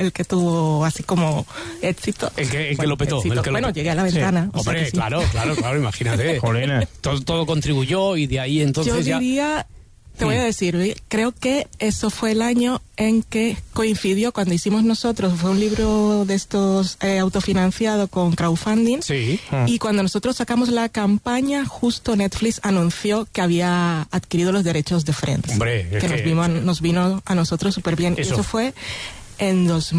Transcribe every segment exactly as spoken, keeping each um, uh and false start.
el que tuvo así como éxito. El que, el bueno, que lo petó. éxito. El que lo bueno, petó. llegué a la ventana. Sí. O Hombre, sea que sí. claro, claro, claro, imagínate. todo, todo contribuyó y de ahí entonces Yo ya... diría... Te voy a decir, creo que eso fue el año en que coincidió cuando hicimos nosotros, fue un libro de estos eh, autofinanciado con crowdfunding, sí. y cuando nosotros sacamos la campaña, justo Netflix anunció que había adquirido los derechos de Friends. Hombre, que, es nos, que... vino a, nos vino a nosotros súper bien. Eso. Eso fue en dos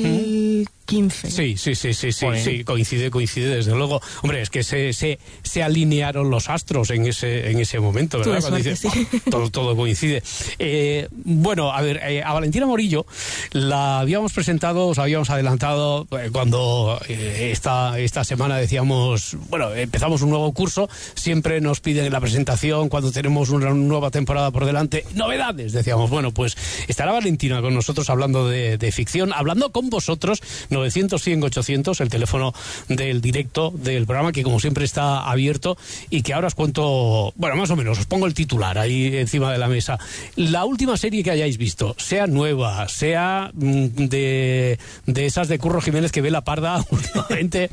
mil quince. Sí, sí, sí, sí, sí, Bueno. sí, coincide, coincide, desde luego. Hombre, es que se, se, se alinearon los astros en ese, en ese momento, ¿verdad? Tuve suerte, dices, sí. todo, todo coincide. Eh, bueno, a ver, eh, a Valentina Morillo la habíamos presentado, os habíamos adelantado eh, cuando eh, esta, esta semana decíamos, bueno, empezamos un nuevo curso, siempre nos piden en la presentación, cuando tenemos una nueva temporada por delante, novedades, decíamos, bueno, pues estará Valentina con nosotros hablando de, de ficción, hablando con vosotros, novecientos, cien, ochocientos, el teléfono del directo del programa, que como siempre está abierto y que ahora os cuento, bueno, más o menos, os pongo el titular ahí encima de la mesa. La última serie que hayáis visto, sea nueva, sea mm, de, de esas de Curro Jiménez que ve la parda últimamente,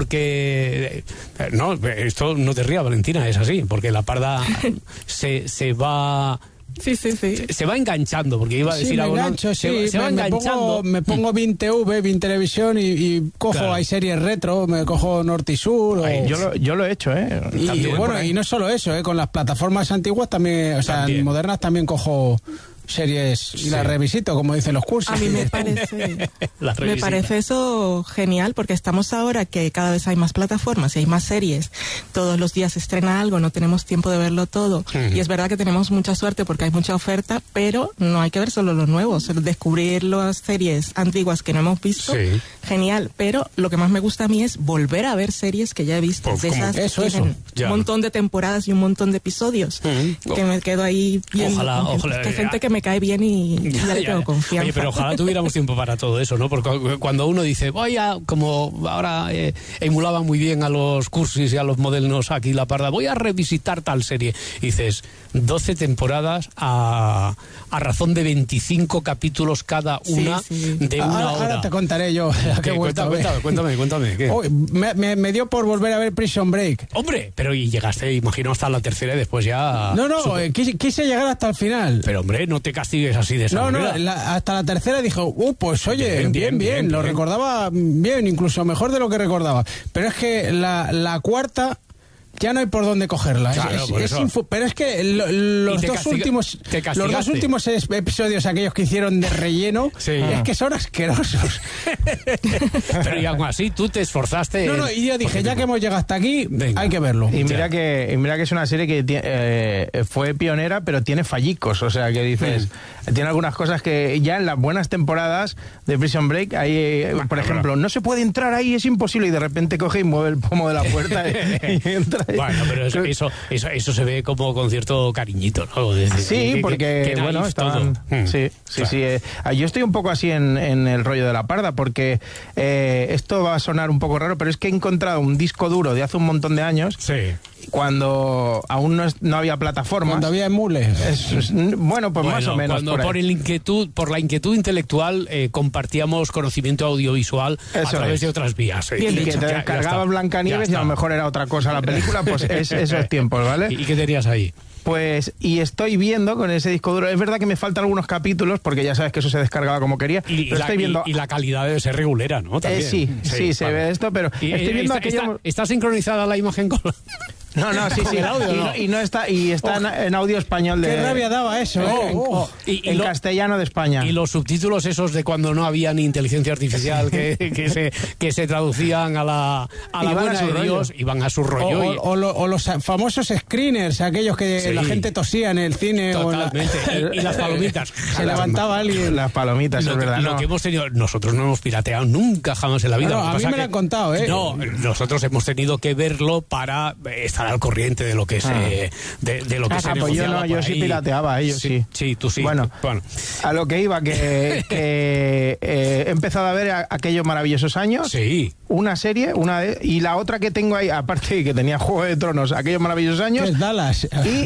porque, eh, no, esto no te rías, Valentina, es así, porque la parda se, se va... Sí, sí, sí. Se va enganchando, porque iba a decir sí, me algo. engancho, ¿no? sí, se, se va me, me enganchando. pongo, me pongo Vin T V, Vin Televisión y, y cojo, Claro. hay series retro, me cojo Norte y Sur. Ay, o... yo, lo, yo lo he hecho, ¿eh? Y, También por bueno, ahí. y no solo eso, ¿eh? Con las plataformas antiguas también, o sea, También. modernas también cojo series y Sí. las revisito, como dicen los cursos. A mí me parece, La me revisita. parece eso genial, porque estamos ahora que cada vez hay más plataformas y hay más series. Todos los días se estrena algo, no tenemos tiempo de verlo todo. Ujú. Y es verdad que tenemos mucha suerte porque hay mucha oferta, pero no hay que ver solo lo nuevo. Solo descubrir las series antiguas que no hemos visto, Sí. genial. Pero lo que más me gusta a mí es volver a ver series que ya he visto. Pues de como- esas que eso, eso. tienen Ya. un montón de temporadas y un montón de episodios. Ujú. Que me quedo ahí viendo. Ojalá, con gente- ojalá. que gente que me cae bien y y ya, le tengo confianza. Oye, pero ojalá tuviéramos tiempo para todo eso, ¿no? Porque cuando uno dice, voy a, como ahora eh, emulaban muy bien a los cursis y a los modelos aquí la parda, voy a revisitar tal serie. Y dices, doce temporadas a, a razón de veinticinco capítulos cada una Sí, sí. de una ahora, hora. ahora te contaré yo la que ¿Qué? he vuelto a ver. Cuéntame, cuéntame, cuéntame. ¿Qué? Uy, me, me- me dio por volver a ver Prison Break. Hombre, pero y llegaste, imagino, hasta la tercera y después ya... No, no, Supo- eh, quise, quise llegar hasta el final. Pero hombre, no te castigues así de esa No, no, manera. la- hasta la tercera dijo, uh, pues oye, Bien, bien, bien, bien, bien, lo bien. recordaba bien, incluso mejor de lo que recordaba. Pero es que la, la cuarta ya no hay por dónde cogerla. Es- Claro, es- por es eso. infu- pero es que lo- los te dos castiga- últimos te los dos castigaste. últimos es- episodios, aquellos que hicieron de relleno, Sí. es que son asquerosos. Pero y aún así, tú te esforzaste... No, no, y yo dije, ya que hemos llegado hasta aquí, Venga. hay que verlo. Y mira Ya. que, y mira que es una serie que tie- eh, fue pionera, pero tiene fallicos. O sea, que dices, tiene algunas cosas que ya en las buenas temporadas de Prison Break, hay, eh, por ejemplo, no se puede entrar ahí, es imposible, y de repente coge y mueve el pomo de la puerta y, y entra ahí. Bueno, pero eso, eso, eso, eso se ve como con cierto cariñito, ¿no? Es decir, Sí, que- que- porque, que naif bueno, estaban... todo. Mm. Sí, sí, Claro. sí. eh, ah, yo estoy un poco así en, en el rollo de la parda, porque eh, esto va a sonar un poco raro, pero es que he encontrado un disco duro de hace un montón de años, Sí. cuando aún no, es- no había plataformas. Cuando había emules. Es- es- bueno, pues más Bueno, o menos. cuando por ahí. por, el inquietud, por la inquietud intelectual eh, compartíamos conocimiento audiovisual a Eso través es. de otras vías. eh. Y que Ya- te ya descargaba está. Blancanieves Ya y a lo está. mejor era otra cosa la película, pues es, esos tiempos, ¿vale? ¿Y, y qué tenías ahí? Pues, y estoy viendo con ese disco duro, es verdad que me faltan algunos capítulos, porque ya sabes que eso se descargaba como quería, Y, y pero la, estoy viendo... y- y la calidad debe ser regulera, ¿no? Eh, También. sí, sí, se vale. ve esto, pero Y, estoy eh, viendo está, aquello... está- ¿está sincronizada la imagen con la... No, no, sí, con sí. el audio, y, no? no, y no está, y está en, en audio español de... Qué rabia daba eso, Oh, ¿eh? oh, Y- y en lo- castellano de España. Y los subtítulos esos de cuando no había ni inteligencia artificial que, que, se, que se traducían a la, a la Iban a buena su de rollo. Dios, iban a su O, rollo. y- o- o lo- o los famosos screeners, aquellos que Sí. la gente tosía en el cine. o en la- Totalmente. Y, y las palomitas. Se levantaba alguien. Las palomitas, Lo, es que- verdad. lo no. que hemos tenido, nosotros no hemos pirateado nunca jamás en la vida. No, Lo que a mí pasa me que- lo han contado, ¿eh? No, nosotros hemos tenido que verlo para estar al corriente de lo que se, Ah. de, de lo que Ah, se pues yo negociaba no, yo por sí ahí. pirateaba, ellos sí. Sí, tú sí. Bueno, Bueno. a lo que iba, que, que eh, he empezado a ver a- aquellos maravillosos años. Sí. Una serie, una de- y la otra que tengo ahí, aparte que tenía Juego de Tronos, aquellos maravillosos años. Es Dallas. Y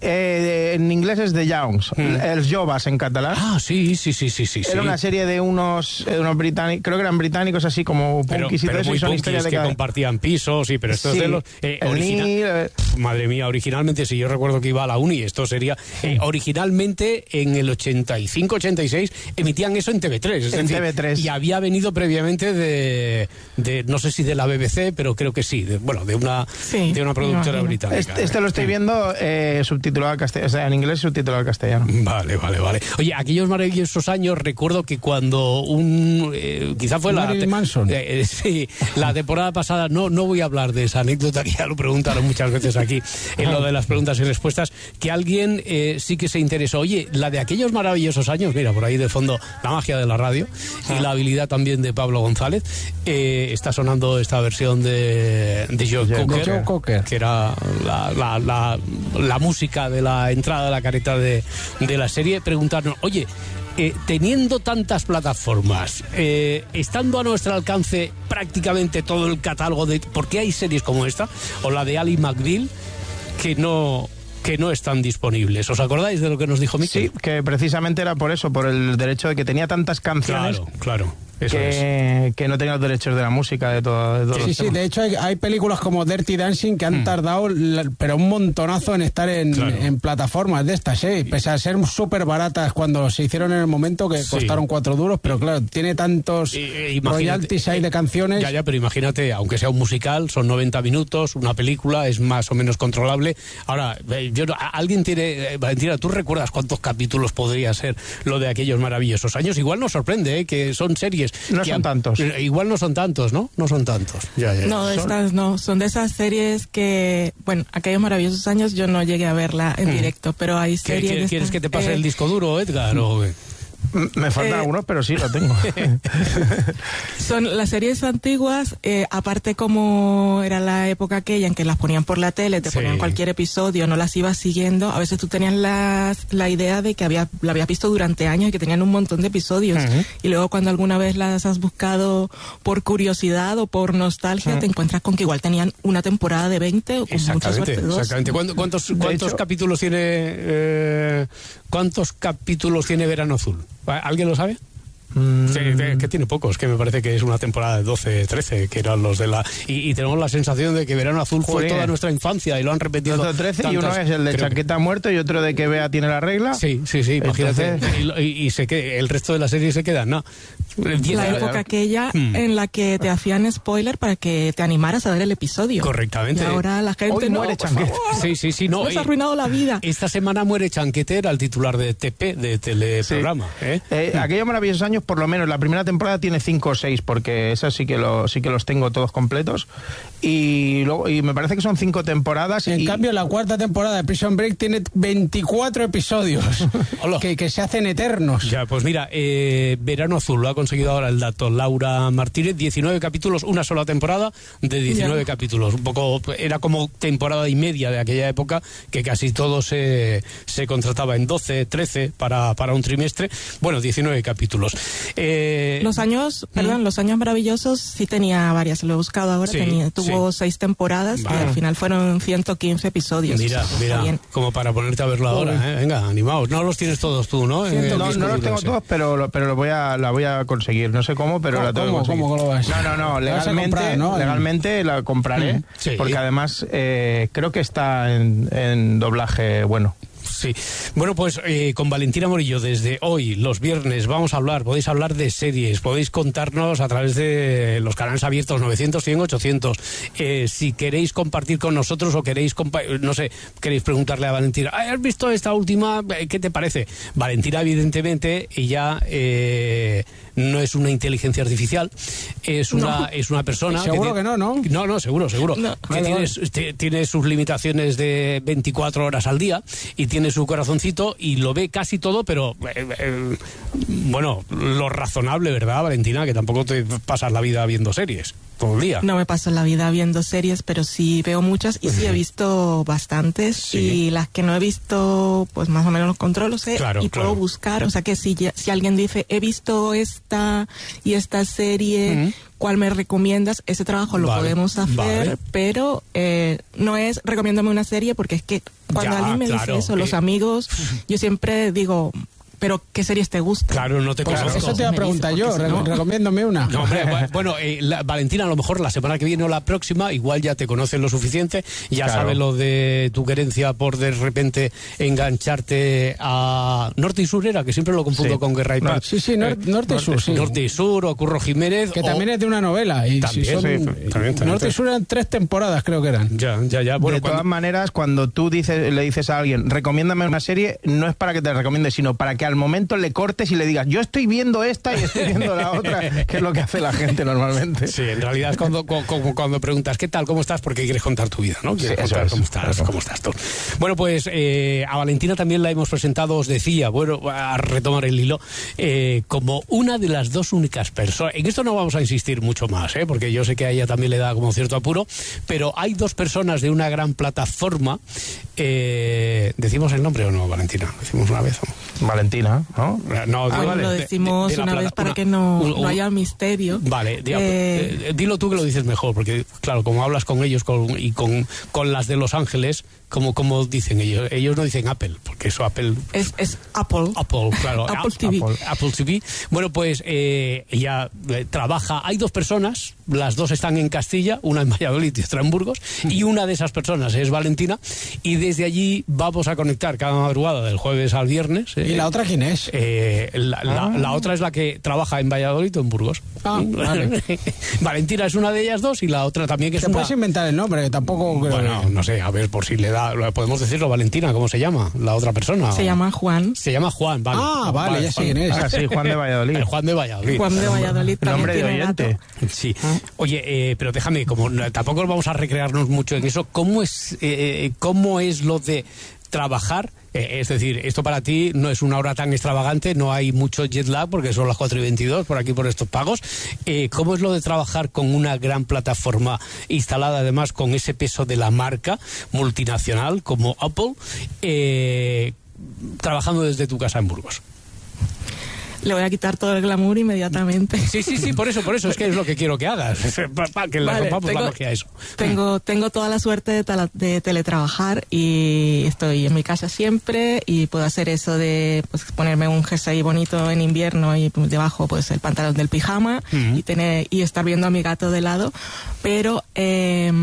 eh, en inglés es The Youngs, mm. Els Joves en catalán. Ah, sí, sí, sí, sí, sí. Era una serie de unos, de unos británicos, creo que eran británicos así como punkis y todo eso, y son historias de que cada... compartían pisos, sí, pero esto sí, es de los... Eh, original... Neil, eh... Madre mía, originalmente, si yo recuerdo que iba a la uni, esto sería... Eh, originalmente, en el ochenta y cinco ochenta y seis, emitían eso en T V tres. Es en decir, T V tres. Y había venido previamente de, de, no sé si de la B B C, pero creo que sí, de, bueno, de una, sí, de una productora no, británica. Este, este lo estoy viendo eh, subtitulado al castellano, o sea, en inglés subtitulado al castellano. Vale, vale, vale. Oye, aquellos maravillosos años, recuerdo que cuando un... Eh, quizá fue la... Marilyn Manson. Eh, sí, la temporada pasada, no, no voy a hablar de esa anécdota, que ya lo preguntaron muchas veces aquí, en lo de las preguntas y respuestas, que alguien eh, sí que se interesó. Oye, la de aquellos maravillosos años, mira, por ahí de fondo, la magia de la radio y la habilidad también de Pablo González, eh, está sonando esta versión de, de Joe, de Cocker, Joe Cocker, que era la, la, la, la música de la entrada de la careta de, de la serie. Preguntarnos, oye, Eh, teniendo tantas plataformas, eh, estando a nuestro alcance prácticamente todo el catálogo de... ¿Por qué hay series como esta? O la de Ali McBeal, que no... que no están disponibles. ¿Os acordáis de lo que nos dijo Miquel? Sí, que precisamente era por eso, por el derecho de que tenía tantas canciones. Claro, claro. Eso que, es. que no tenía los derechos de la música, de todo. De todo sí, sí, de hecho hay, hay películas como Dirty Dancing que han mm. tardado, la, pero un montonazo en estar en, claro. en plataformas de estas, ¿eh? Pese a ser súper baratas cuando se hicieron en el momento, que sí. costaron cuatro duros, pero claro, tiene tantos eh, royalties ahí de canciones. Ya, ya, pero imagínate, aunque sea un musical, son noventa minutos, una película es más o menos controlable. Ahora, yo alguien tiene... Valentina, ¿tú recuerdas cuántos capítulos podría ser lo de aquellos maravillosos años? Igual nos sorprende, ¿eh? Que son series... No son han, tantos. Igual no son tantos, ¿no? No son tantos. Ya, ya. No, estas son... no. Son de esas series que, bueno, aquellos maravillosos años yo no llegué a verla en mm. directo, pero hay series... ¿Qué, qué, ¿Quieres estas, que te pase eh... el disco duro, Edgar? O... Me faltan eh, algunos, pero sí, lo tengo. Son las series antiguas, eh, aparte como era la época aquella en que las ponían por la tele, te sí. ponían cualquier episodio, no las ibas siguiendo, a veces tú tenías la, la idea de que había, la habías visto durante años y que tenían un montón de episodios. Uh-huh. Y luego cuando alguna vez las has buscado por curiosidad o por nostalgia, uh-huh. te encuentras con que igual tenían una temporada de veinte o con mucha suerte dos. Exactamente. ¿Cuántos, cuántos, cuántos hecho, capítulos tiene eh, cuántos capítulos tiene Verano Azul? ¿Alguien lo sabe? Mm. Sí, que tiene pocos, que me parece que es una temporada de doce, trece, que eran los de la... Y, y tenemos la sensación de que Verano Azul Joder. fue toda nuestra infancia y lo han repetido. doce, trece tantas, y uno es el de Chaqueta que... Muerto y otro de que Bea tiene la regla. Sí, sí, sí, imagínate. Entonces... Y, y, y se que, el resto de la serie se queda, ¿no? La época aquella mm. en la que te hacían spoiler para que te animaras a ver el episodio. Correctamente. Y ahora la gente Hoy no, muere Chanquete. Sí, sí, sí. No, nos ha arruinado la vida. Esta semana muere Chanquete, era el titular de T P, de teleprograma. Sí. ¿eh? Eh, mm. Aquellos maravillosos años, por lo menos, la primera temporada tiene cinco o seis, porque esas sí que, lo, sí que los tengo todos completos. Y luego y me parece que son cinco temporadas. En y... cambio, la cuarta temporada de Prison Break tiene veinticuatro episodios que, que se hacen eternos. Ya, pues mira, eh, Verano Azul, lo ha conseguido ahora el dato Laura Martínez, diecinueve capítulos, una sola temporada de diecinueve ya. capítulos. Un poco, era como temporada y media de aquella época, que casi todo se, se contrataba en doce, trece para, para un trimestre. Bueno, diecinueve capítulos. Eh, los años, ¿Mm? perdón, los años maravillosos sí tenía varias, lo he buscado ahora, sí, tenía, tuvo sí. seis temporadas vale. y al final fueron ciento quince episodios. Mira, mira, como para ponerte a verlo ahora, ¿eh? Venga, animaos. No los tienes todos tú, ¿no? No, no, no los tengo sí. todos, pero, pero lo voy a, la voy a conseguir. No sé cómo, pero ¿Cómo, la tengo ¿cómo, ¿cómo lo vas? No, no, no, legalmente, comprar, ¿no? legalmente la compraré, sí. porque además eh, creo que está en, en doblaje bueno. Sí. Bueno, pues eh, con Valentina Morillo, desde hoy, los viernes, vamos a hablar, podéis hablar de series, podéis contarnos a través de los canales abiertos novecientos, cien, ochocientos. Eh, si queréis compartir con nosotros o queréis, no sé, queréis preguntarle a Valentina, ¿has visto esta última? ¿Qué te parece? Valentina, evidentemente, ella eh, no es una inteligencia artificial, es una, no. es una persona... Seguro que, que no, ¿no? No, no, seguro, seguro. No. Que vale, tiene, vale. tiene sus limitaciones de veinticuatro horas al día y tiene su corazoncito y lo ve casi todo, pero eh, eh, bueno, lo razonable, ¿verdad, Valentina? Que tampoco te pasas la vida viendo series. todo el día. No me paso la vida viendo series, pero sí veo muchas y sí he visto bastantes. Sí. Y las que no he visto, pues más o menos los controlo, sé, claro, y claro. puedo buscar. O sea que si, si alguien dice, he visto esta y esta serie, uh-huh. ¿cuál me recomiendas? Ese trabajo lo vale, podemos hacer, vale. pero eh, no es recomiéndame una serie, porque es que cuando ya, alguien me claro, dice eso, que... los amigos, yo siempre digo... pero ¿qué series te gustan? Claro, no te pues conozco. Eso te iba a preguntar yo, re no. recomiéndome una. No, hombre, bueno, eh, la, Valentina, a lo mejor la semana que viene o la próxima, igual ya te conoces lo suficiente, ya claro. sabes lo de tu querencia por de repente engancharte a Norte y Sur, era, que siempre lo confundo sí. con Guerra y Paz. No, sí, sí, nor eh, Norte y Sur, sí. Norte y Sur, o Curro Jiménez. Que o... también es de una novela. Y también, si son, sí, también, también, Norte y Sur eran tres temporadas, creo que eran. Ya, ya, ya. Bueno, de cuando... todas maneras, cuando tú dices, le dices a alguien, recomiéndame una serie, no es para que te recomiende, sino para que al momento le cortes y le digas, yo estoy viendo esta y estoy viendo la otra, que es lo que hace la gente normalmente. Sí, en realidad es cuando, cuando, cuando preguntas, ¿qué tal? ¿Cómo estás? Porque quieres contar tu vida, ¿no? Quieres sí, contar es, cómo estás, claro. cómo estás tú. Bueno, pues eh, a Valentina también la hemos presentado, os decía, bueno, a retomar el hilo, eh, como una de las dos únicas personas. En esto no vamos a insistir mucho más, ¿eh? Porque yo sé que a ella también le da como cierto apuro, pero hay dos personas de una gran plataforma. Eh, ¿Decimos el nombre o no, Valentina? ¿Decimos una vez? ¿O? Valentina, ¿no? No, ah, vale. Lo decimos de, de una vez para una, que no, un, un, no haya misterio. Vale, di, eh, dilo tú que lo dices mejor, porque claro, como hablas con ellos con, y con, con las de Los Ángeles, como, como dicen ellos, ellos no dicen Apple, porque eso Apple... Es, es Apple. Apple, claro. Apple T V. Apple, Apple T V. Bueno, pues eh, ella eh, trabaja, hay dos personas, las dos están en Castilla, una en Valladolid y otra en Burgos, y una de esas personas es Valentina, y desde allí vamos a conectar cada madrugada del jueves al viernes. Eh, ¿Y la otra quién es? Eh, la, ah. la, la otra es la que trabaja en Valladolid o en Burgos. Ah, vale. Valentina es una de ellas dos y la otra también que es ¿Te una... puedes inventar el nombre? Que tampoco... Bueno, no sé, a ver, por si le da... Podemos decirlo, Valentina, ¿cómo se llama? La otra persona. Se llama Juan. Se llama Juan, vale. Ah, vale, vale ya sé quién es. Ah, sí, Juan de Valladolid. El Juan de Valladolid. Juan de Valladolid también nombre de tiene oyente. gato. Sí. Oye, eh, pero déjame, como tampoco vamos a recrearnos mucho en eso, ¿cómo es, eh, cómo es lo de trabajar? Eh, es decir, esto para ti no es una hora tan extravagante, no hay mucho jet lag porque son las cuatro y veintidós por aquí por estos pagos. Eh, ¿Cómo es lo de trabajar con una gran plataforma instalada además con ese peso de la marca multinacional como Apple, eh, trabajando desde tu casa en Burgos? Le voy a quitar todo el glamour inmediatamente. Sí, sí, sí, por eso, por eso es que es lo que quiero que hagas, para que le vale, rompamos tengo, la magia a eso. Tengo, tengo toda la suerte de, tala, de teletrabajar y estoy en mi casa siempre y puedo hacer eso de pues, ponerme un jersey bonito en invierno y debajo pues el pantalón del pijama uh-huh. y tener y estar viendo a mi gato de lado, pero eh,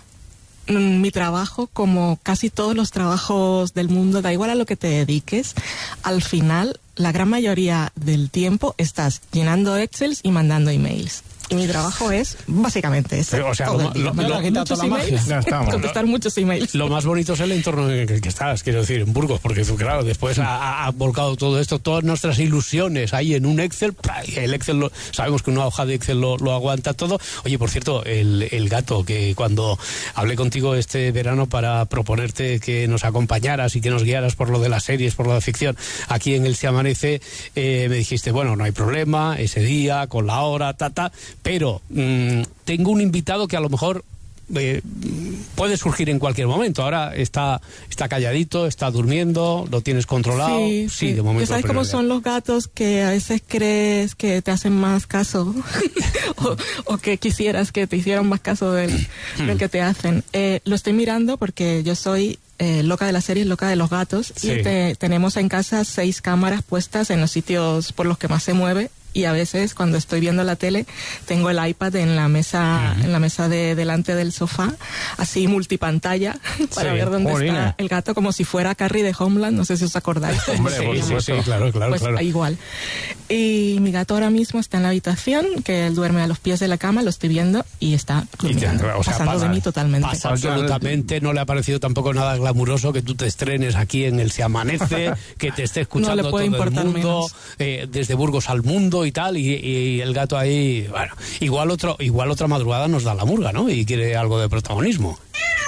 mi trabajo, como casi todos los trabajos del mundo, da igual a lo que te dediques, al final la gran mayoría del tiempo estás llenando Excels y mandando emails. Y mi trabajo es básicamente eso. Pero, o sea, todo lo, el día. lo, Mandar lo, muchos emails, ya estamos. contestar muchos emails. Lo más bonito es el entorno en el que estás, quiero decir, en Burgos, porque tú, claro, después ha, ha volcado todo esto, todas nuestras ilusiones ahí en un Excel. El Excel, lo, sabemos que una hoja de Excel lo, lo aguanta todo. Oye, por cierto, el, el gato, que cuando hablé contigo este verano para proponerte que nos acompañaras y que nos guiaras por lo de las series, por lo de ficción, aquí en El Se Amanece, eh, me dijiste, bueno, no hay problema, ese día, con la hora, ta, ta, pero... Mmm, tengo un invitado que a lo mejor eh, puede surgir en cualquier momento. Ahora está está calladito, está durmiendo, lo tienes controlado. Sí, sí, sí. de momento. ¿Sabes cómo son los gatos que a veces crees que te hacen más caso o, o que quisieras que te hicieran más caso del, del que te hacen? Eh, lo estoy mirando porque yo soy eh, loca de las series, loca de los gatos sí. y te, tenemos en casa seis cámaras puestas en los sitios por los que más se mueve. Y a veces cuando estoy viendo la tele tengo el iPad en la mesa uh-huh. en la mesa de delante del sofá, así multipantalla para sí. ver dónde Morina. Está el gato, como si fuera Carrie de Homeland, no sé si os acordáis. Hombre, sí, sí, sí, claro, claro, pues claro. igual. Y mi gato ahora mismo está en la habitación, que él duerme a los pies de la cama, lo estoy viendo y está durmiendo, y te, o sea, pasando pasa, de mí totalmente. Pasa absolutamente, no le ha parecido tampoco nada glamuroso que tú te estrenes aquí en El Se Amanece, que te esté escuchando no le todo el mundo, menos. eh, desde Burgos al mundo y tal, y, y el gato ahí, bueno, igual otro, igual otra madrugada nos da la murga, ¿no? Y quiere algo de protagonismo.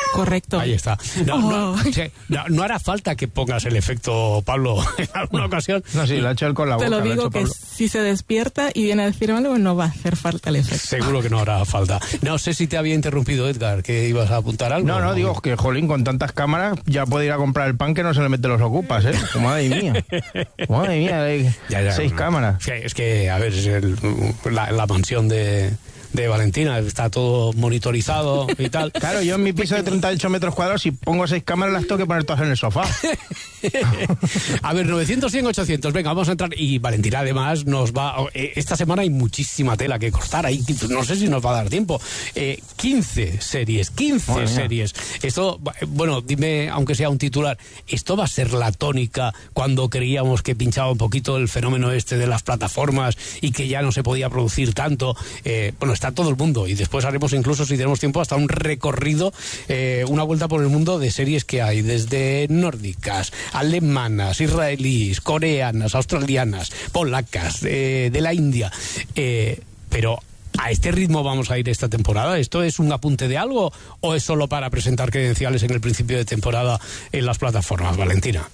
Correcto. Ahí está. No, Oh. no, no, no hará falta que pongas el efecto, Pablo, en alguna ocasión. No, sí, lo ha hecho él con la boca. Te lo ha digo hecho que Pablo. si se despierta y viene a decirme algo, no va a hacer falta el efecto. Seguro que no hará falta. No sé si te había interrumpido, Edgar, que ibas a apuntar algo. No, no, digo que, jolín, con tantas cámaras ya puede ir a comprar el pan que no se le mete los ocupas, ¿eh? Madre mía. Madre mía, hay Ya, ya, seis no. cámaras. Es que, es que, a ver, es el- la, la mansión de, de Valentina, está todo monitorizado y tal. Claro, yo en mi piso de treinta y ocho metros cuadrados, si pongo seis cámaras, las tengo que poner todas en el sofá. A ver, novecientos, cien, ochocientos, venga, vamos a entrar. Y Valentina además nos va... eh, esta semana hay muchísima tela que cortar, ahí no sé si nos va a dar tiempo. Eh, quince series, quince Madre mía. series. Esto, bueno, dime, aunque sea un titular, ¿esto va a ser la tónica cuando creíamos que pinchaba un poquito el fenómeno este de las plataformas y que ya no se podía producir tanto? Eh, bueno, está todo el mundo y después haremos incluso, si tenemos tiempo, hasta un recorrido, eh, una vuelta por el mundo de series que hay, desde nórdicas, alemanas, israelíes, coreanas, australianas, polacas, eh, de la India, eh, pero ¿a este ritmo vamos a ir esta temporada? ¿Esto es un apunte de algo o es solo para presentar credenciales en el principio de temporada en las plataformas, Valentina?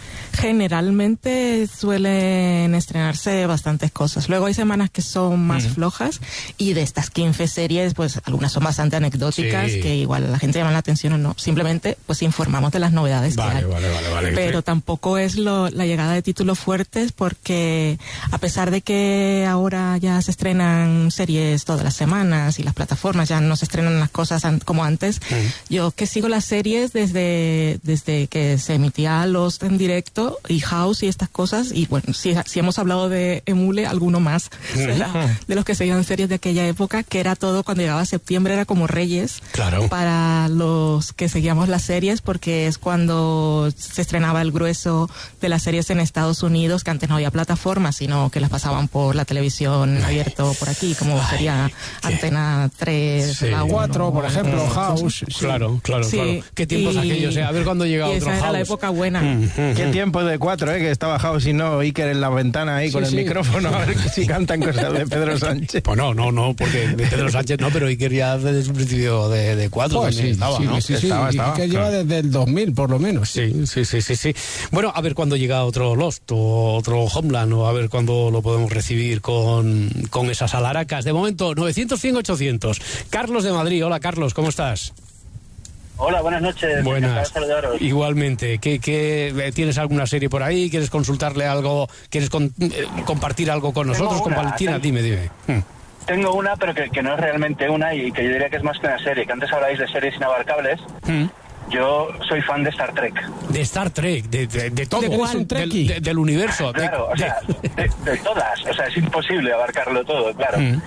Generalmente suelen estrenarse bastantes cosas. Luego hay semanas que son más Mm. flojas y de estas quince series, pues algunas son bastante anecdóticas, Sí. que igual a la gente llama la atención o no. Simplemente pues informamos de las novedades que Vale, hay. vale, vale, vale. Pero tampoco es lo, la llegada de títulos fuertes, porque a pesar de que ahora ya se estrenan series todas las semanas y las plataformas ya no se estrenan las cosas an- como antes, Mm. yo que sigo las series desde, desde que se emitía Lost en directo y House y estas cosas, y bueno, si, si hemos hablado de Emule, alguno más será de los que seguían series de aquella época, que era todo cuando llegaba septiembre, era como Reyes Claro. para los que seguíamos las series, porque es cuando se estrenaba el grueso de las series en Estados Unidos, que antes no había plataformas, sino que las pasaban por la televisión abierto por aquí, como Ay, sería qué- Antena tres, Sí. la uno, Cuatro, por ejemplo, eh, House. sí. Claro, claro, Sí, claro. ¿Qué tiempos y- aquellos? Eh? A ver cuándo llega y otro esa era la House. época buena. Qué tiempo de cuatro, ¿eh? Que estaba House y no Iker en la ventana ahí Sí, con el sí. micrófono a ver si cantan cosas de Pedro Sánchez. Pues no, no, no, porque de Pedro Sánchez no, pero Iker ya desde el principio de, de cuatro Pues también sí, estaba, sí, ¿no? sí, sí, Estaba, y estaba, que claro. lleva desde el dos mil, por lo menos. Sí, sí, sí, sí, sí. Bueno, a ver cuándo llega otro Lost o otro Homeland, o a ver cuándo lo podemos recibir con, con esas alaracas. De momento, novecientos, cien, ochocientos. Carlos de Madrid. Hola, Carlos, ¿cómo estás? Hola, buenas noches. Encantado Buenas. de saludaros. Igualmente. ¿Qué, qué, ¿Tienes alguna serie por ahí? ¿Quieres consultarle algo? ¿Quieres con- eh, compartir algo con nosotros, Tengo con una, Valentina? tengo- Dime, dime. Hmm. Tengo una, pero que, que no es realmente una y que yo diría que es más que una serie. Que antes habláis de series inabarcables. Hmm. Yo soy fan de Star Trek. De Star Trek, de, de, de todo. ¿De cuál? Del- Trekkie. de- del universo. de- Claro, o de- sea, de, de todas. O sea, es imposible abarcarlo todo, claro. Mm.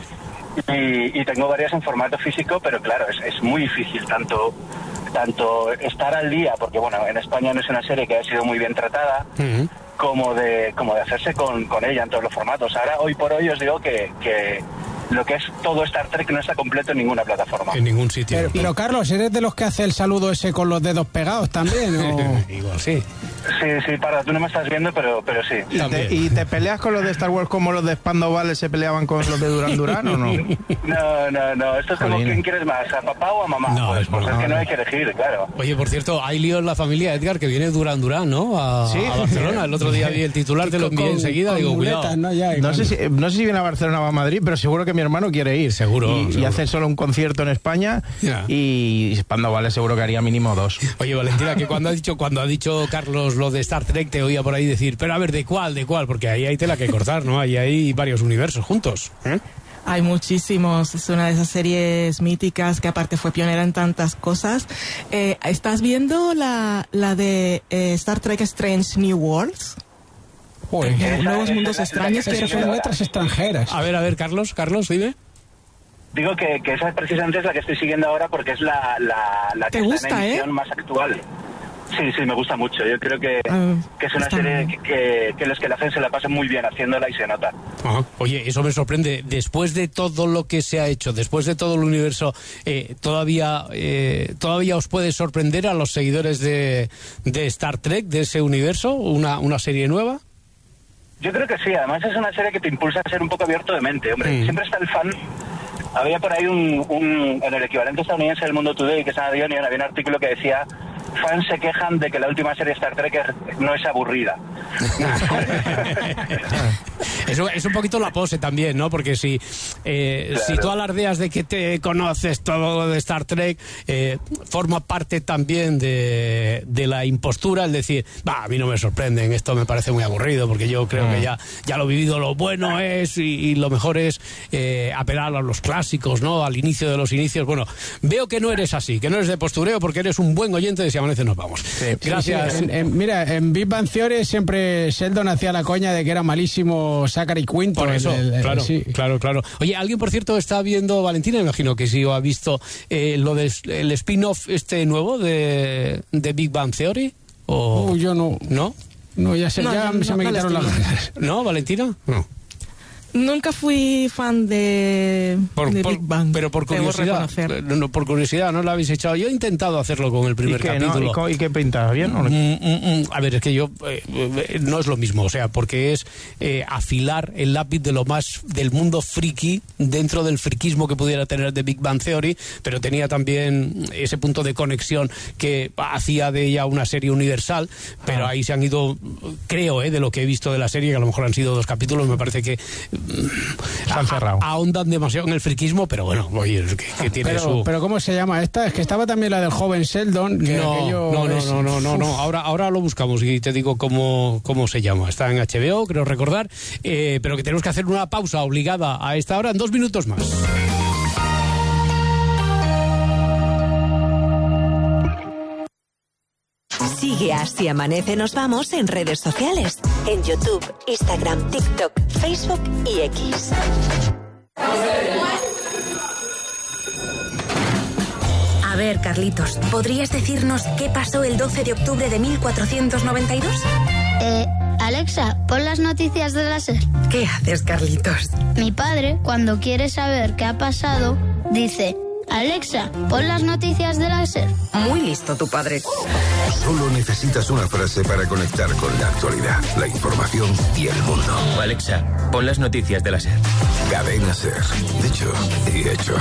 Y, y tengo varias en formato físico, pero claro, es, es muy difícil tanto tanto estar al día, porque bueno, en España no es una serie que haya sido muy bien tratada, Mm. como de como de hacerse con, con ella en todos los formatos. Ahora, hoy por hoy, os digo que, que lo que es todo Star Trek no está completo en ninguna plataforma. En ningún sitio. Pero, pero, Carlos, ¿eres de los que hace el saludo ese con los dedos pegados también? o- Igual sí. Sí, sí, para, tú no me estás viendo, pero, pero sí. ¿Y También. te, ¿Y te peleas con los de Star Wars como los de Spandau Ballet se peleaban con los de Duran Duran o no? No, no, no. Esto es como, Jolín. ¿quién quieres más? ¿A papá o a mamá? No, pues es pues broma. es que no hay que elegir, claro. Oye, por cierto, hay lío en la familia, Edgar, que viene Durán Durán, ¿no? A, Sí. a Barcelona. El otro día vi el titular, te lo envié Con- enseguida. con Digo, muletas, cuidado. ¿no? Ya, y No con- sé, si, no sé si viene a Barcelona o a Madrid, pero seguro que mi hermano quiere ir. Seguro, Y, y seguro. hacer solo un concierto en España. Ya. Y Spandau Ballet seguro que haría mínimo dos. Oye, Valentina, que cuando ha dicho cuando ha dicho Carlos lo de Star Trek, te oía por ahí decir, pero a ver, ¿de cuál? ¿De cuál? Porque ahí hay tela que cortar, ¿no? Ahí hay varios universos juntos. ¿eh? Hay muchísimos, es una de esas series míticas que aparte fue pionera en tantas cosas. Eh, ¿Estás viendo la, la de eh, Star Trek Strange New Worlds? Joder, Eh, Esa- Nuevos esa- mundos esa- extraños. esa- que esas son letras extranjeras. A ver, a ver, Carlos, Carlos, dime. Digo que, que esa precisamente es la que estoy siguiendo ahora porque es la, la, la que ¿Te está gusta, en eh? emisión más actual. Sí, sí, me gusta mucho. Yo creo que, Ah, que es una está serie bien. que, que, que los que la hacen se la pasan muy bien haciéndola y se nota. Ajá. Oye, eso me sorprende. Después de todo lo que se ha hecho, después de todo el universo, eh, todavía eh, todavía os puede sorprender a los seguidores de, de Star Trek, de ese universo, una, una serie nueva. Yo creo que sí, además es una serie que te impulsa a ser un poco abierto de mente, hombre. Mm. Siempre está el fan había por ahí un, un, en el equivalente estadounidense del Mundo Today, que es The Onion, había un artículo que decía: fans se quejan de que la última serie de Star Trek es, no es aburrida. es, es un poquito la pose también, ¿no? Porque si, eh, claro. si tú alardeas de que te conoces todo de Star Trek, eh, forma parte también de, de la impostura, el decir, va, a mí no me sorprenden, esto me parece muy aburrido, porque yo creo mm. que ya, ya lo vivido, lo bueno es, y, y lo mejor es eh, apelar a los clásicos, ¿no? Al inicio de los inicios. Bueno, veo que no eres así, que no eres de postureo, porque eres un buen oyente de Si Amanece Nos Vamos. Sí, gracias. Sí, sí. En, en, mira, en Big Bang Theory siempre Sheldon hacía la coña de que era malísimo Zachary Quinto. Por eso, el, el, claro, sí. claro, claro. Oye, alguien, por cierto, está viendo, Valentina, me imagino que sí, o ha visto eh, lo del de, spin-off este nuevo de, de Big Bang Theory. ¿O... Uh, yo no. ¿No? No, ya se, no, ya no, se no, me no, quitaron las ganas. ¿No, Valentina? No. Nunca fui fan de, por, de por, Big Bang. Pero por curiosidad, no, por curiosidad, ¿no lo habéis echado? Yo he intentado hacerlo con el primer ¿Y qué, capítulo. ¿no? ¿Y, ¿Y qué pinta? ¿Bien o no? Mm, mm, mm, a ver, es que yo... Eh, no es lo mismo, o sea, porque es eh, afilar el lápiz de lo más del mundo friki, dentro del friquismo que pudiera tener de Big Bang Theory, pero tenía también ese punto de conexión que hacía de ella una serie universal, pero ah. ahí se han ido, creo, eh, de lo que he visto de la serie, que a lo mejor han sido dos capítulos, me parece que... Se han cerrado. Ahondan demasiado en el friquismo, pero bueno, oye, que, que tiene pero, su... pero ¿cómo se llama esta? Es que estaba también la del joven Sheldon. Que no, aquello no, no, es... no, no, no, no, ahora, ahora lo buscamos y te digo cómo, cómo se llama. Está en H B O, creo recordar, eh, pero que tenemos que hacer una pausa obligada a esta hora en dos minutos más. Sigue a Si Amanece Nos Vamos en redes sociales, en YouTube, Instagram, TikTok, Facebook y X. A ver, Carlitos, ¿podrías decirnos qué pasó el doce de octubre de mil cuatrocientos noventa y dos? Eh, Alexa, pon las noticias de la SER. ¿Qué haces, Carlitos? Mi padre, cuando quiere saber qué ha pasado, dice: Alexa, pon las noticias de la SER. Muy listo tu padre. Solo necesitas una frase para conectar con la actualidad, la información y el mundo. Alexa, pon las noticias de la SER. Cadena SER. Dicho y hecho.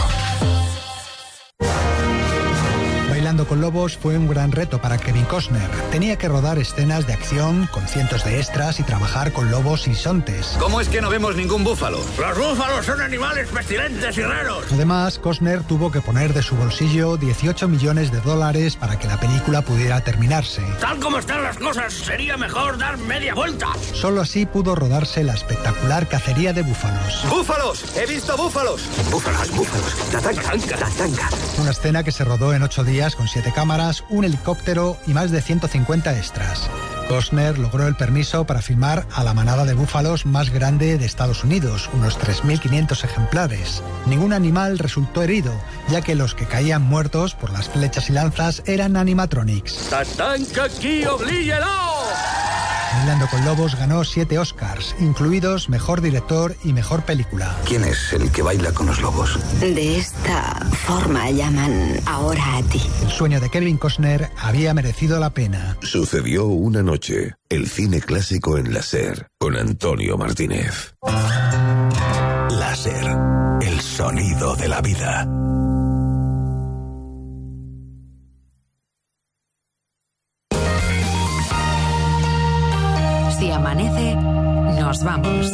Bailando con Lobos fue un gran reto para Kevin Costner. Tenía que rodar escenas de acción con cientos de extras y trabajar con lobos y bisontes. ¿Cómo es que no vemos ningún búfalo? Los búfalos son animales pestilentes y raros. Además, Costner tuvo que poner de su bolsillo dieciocho millones de dólares para que la película pudiera terminarse. Tal como están las cosas, sería mejor dar media vuelta. Solo así pudo rodarse la espectacular cacería de búfalos. ¡Búfalos! ¡He visto búfalos! ¡Búfalos, búfalos! ¡Tatanca, tatanca! Una escena que se rodó en ocho días con siete cámaras, un helicóptero y más de ciento cincuenta extras. Costner logró el permiso para filmar a la manada de búfalos más grande de Estados Unidos, unos tres mil quinientos ejemplares. Ningún animal resultó herido, ya que los que caían muertos por las flechas y lanzas eran animatronics. ¡Tatanca aquí, oblíguelo! Bailando con Lobos ganó siete Oscars, incluidos Mejor Director y Mejor Película. ¿Quién es el que baila con los lobos? De esta forma llaman ahora a ti. El sueño de Kevin Costner había merecido la pena. Sucedió una noche. El cine clásico en la SER, con Antonio Martínez. La SER, el sonido de la vida. Si amanece, nos vamos.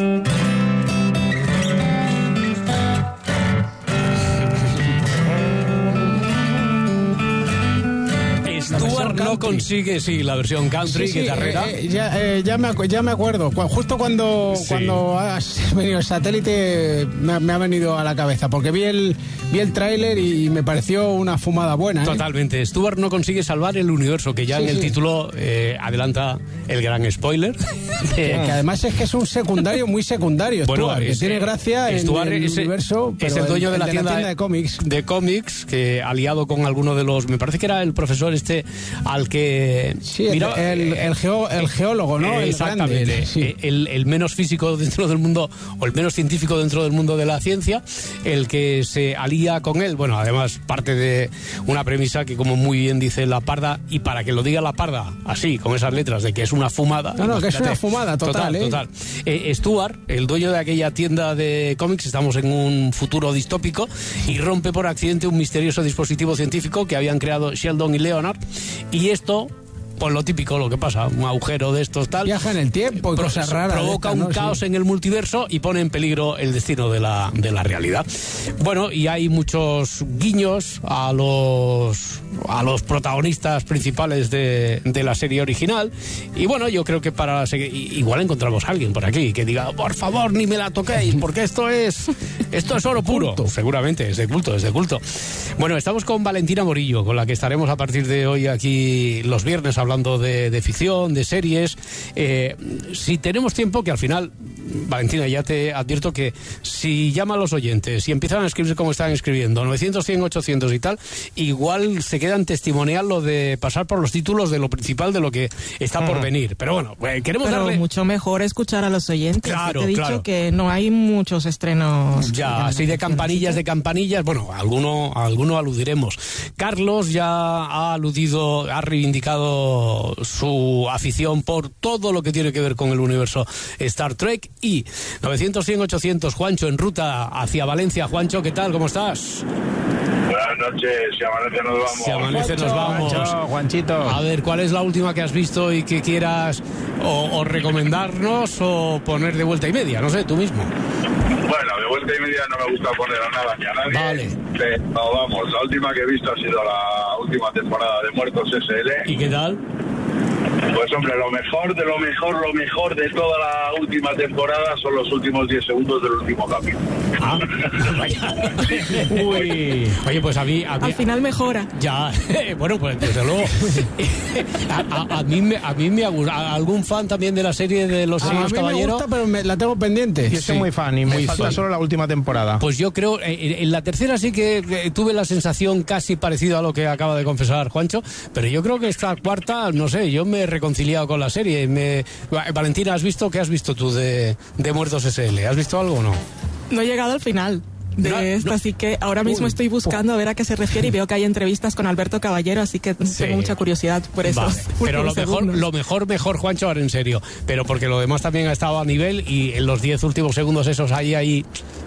Stuart no consigue, sí, la versión country, sí, sí, que carrera. Eh, ya, eh, ya, me, ya me acuerdo. Justo cuando, sí. cuando has venido el satélite me, me ha venido a la cabeza, porque vi el, vi el tráiler y me pareció una fumada buena. ¿eh? Totalmente. Stuart no consigue salvar el universo, que ya sí, en el sí. título eh, adelanta el gran spoiler. que, que además es que es un secundario muy secundario, Stuart, bueno, es, que tiene gracia Stuart en el es, universo. Es el dueño el, de, la, de tienda la tienda de cómics. De cómics, que aliado con alguno de los... Me parece que era el profesor este al que... Sí, mira, el, el, el, geo, el geólogo, ¿no? Eh, exactamente. El, grande, sí. el, el menos físico dentro del mundo, o el menos científico dentro del mundo de la ciencia, el que se alía con él. Bueno, además parte de una premisa que, como muy bien dice La Parda, y para que lo diga La Parda así, con esas letras de que es una fumada... No, no, que es una fumada total, total, ¿eh? Total. Eh, Stuart, el dueño de aquella tienda de cómics, estamos en un futuro distópico, y rompe por accidente un misterioso dispositivo científico que habían creado Sheldon y Leonard, y esto, pues lo típico, lo que pasa, un agujero de estos tal, viaja en el tiempo y pro cosas raras, provoca estas, un ¿no? caos sí. en el multiverso y pone en peligro el destino de la, de la realidad. Bueno, y hay muchos guiños a los a los protagonistas principales de, de la serie original, y bueno, yo creo que para igual encontramos a alguien por aquí que diga, por favor, ni me la toquéis, porque esto es esto es oro puro. Seguramente, es de culto, es de culto. Bueno, estamos con Valentina Morillo, con la que estaremos a partir de hoy aquí los viernes hablando de, de ficción, de series. Eh, si tenemos tiempo, que al final, Valentina, ya te advierto que si llaman los oyentes y empiezan a escribir como están escribiendo, novecientos, cien, ochocientos y tal, igual se quedan testimonial lo de pasar por los títulos de lo principal de lo que está por venir. Pero bueno, eh, queremos Pero darle... mucho mejor escuchar a los oyentes. Claro, te he dicho claro. que no hay muchos estrenos. Ya, así de campanillas, de campanillas, bueno, a alguno, a alguno aludiremos. Carlos ya ha aludido, ha reivindicado su afición por todo lo que tiene que ver con el universo Star Trek. Y novecientos, cien, ochocientos, Juancho, en ruta hacia Valencia. Juancho, ¿qué tal? ¿Cómo estás? Buenas noches, si amanece nos vamos. Si amanece nos vamos. Juancho, Juanchito. A ver, ¿cuál es la última que has visto y que quieras o, o recomendarnos o poner de vuelta y media? No sé, tú mismo. Bueno, de vuelta y media no me gusta poner a nada ni a nadie. Vale. Pero vamos, la última que he visto ha sido la última temporada de Muertos S L. ¿Y qué tal? Pues hombre, lo mejor de lo mejor, lo mejor de toda la última temporada son los últimos diez segundos del último capítulo. Ah, vaya. Uy. Oye, pues a mí... A mí Al final mejora. Ya, bueno, pues desde luego. a, a, a mí me, a mí me ha gustado. ¿Algún fan también de la serie de Los A Hermanos mí me Caballero? gusta, pero me, la tengo pendiente. Yo soy Sí, muy fan y me muy falta fan. solo la última temporada. Pues yo creo, eh, en la tercera sí que eh, tuve la sensación casi parecida a lo que acaba de confesar Juancho, pero yo creo que esta cuarta, no sé, yo me he reconciliado con la serie. Me... Valentina, ¿has visto qué has visto tú de, de Muertos S L? ¿Has visto algo o no? No he llegado al final de No, esta, no. así que ahora mismo Uy, estoy buscando a ver a qué se refiere y veo que hay entrevistas con Alberto Caballero, así que Sí. tengo mucha curiosidad por eso. Vale, pero lo mejor, lo mejor, mejor, Juancho, ahora en serio. Pero porque lo demás también ha estado a nivel y en los diez últimos segundos esos ahí hay,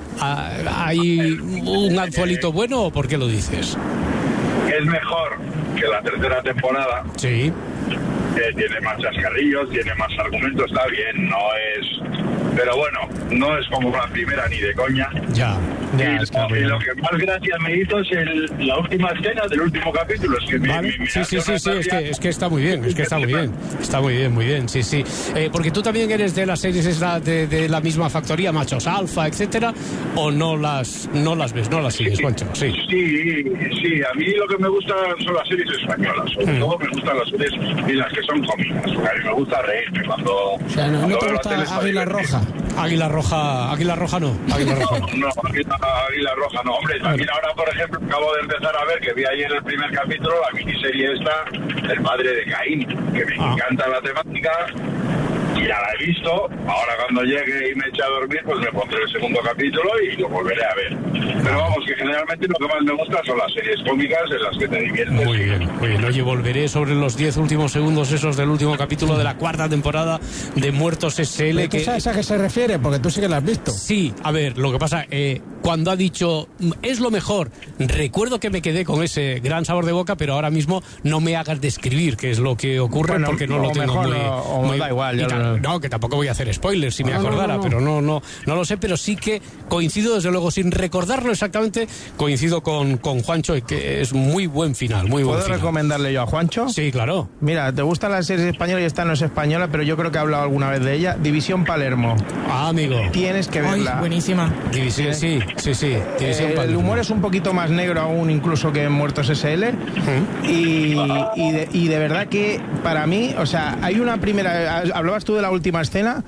hay un anzuelito bueno, ¿o por qué lo dices? Es mejor que la tercera temporada. Sí. Eh, tiene más chascarrillos, tiene más argumentos, está bien, no es... Pero bueno, no es como la primera ni de coña. Ya, ya, y, es que lo, muy y bien. lo que más gracia me hizo es el, la última escena del último capítulo. Es que me, Vale. me- me Sí, hace sí, sí, una sí, es gracia. que, es que está muy bien, es que está muy bien, está muy bien, muy bien, sí, sí. Eh, porque tú también eres de las series esa de, de la misma factoría, Machos Alfa, etcétera, o no las, no las ves, no las sigues, Juancho, sí. Sí, sí, a mí lo que me gusta son las series españolas. Sobre Mm. todo me gustan las series y las que son cómicas. Porque a mí me gusta reírme cuando... O sea, no, cuando no te veo la gusta tele para Águila divertirme. Roja. Águila Roja, Águila Roja no, Águila Roja no. No, Águila, Águila Roja no. Hombre, también ahora, por ejemplo, acabo de empezar a ver, que vi ayer el primer capítulo, la miniserie esta, El padre de Caín, que me Ah. encanta la temática. Y ya la he visto. Ahora cuando llegue y me eche a dormir, pues me pondré el segundo capítulo y lo volveré a ver. Pero vamos, que generalmente lo que más me gusta son las series cómicas en las que te diviertes. Muy bien, muy bien. Oye, volveré sobre los diez últimos segundos esos del último capítulo de la cuarta temporada de Muertos S L. ¿Pero tú Que, sabes a qué se refiere? Porque tú sí que la has visto. sí, a ver, lo que pasa, eh, cuando ha dicho es lo mejor, recuerdo que me quedé con ese gran sabor de boca, pero ahora mismo no me hagas describir qué es lo que ocurre, Bueno, porque no o lo tengo mejor, muy, o- o muy- da igual, y ya tal. lo- No, que tampoco voy a hacer spoilers si me No, no, acordara, no, no. pero no, no, no lo sé, pero sí que coincido desde luego, sin recordarlo exactamente, coincido con, con Juancho y que es muy buen final, muy buen ¿Puedo final. recomendarle yo a Juancho? Sí, claro. Mira, ¿te gustan las series españolas? Y esta no es española, pero yo creo que he hablado alguna vez de ella. División Palermo. Ah, amigo. Tienes que Ay, verla. buenísima. División, sí, sí, sí. División Eh, el Palermo. humor es un poquito más negro aún incluso que en Muertos S L y, y, de, y de verdad que para mí, o sea, hay una primera, hablabas tú de la última escena,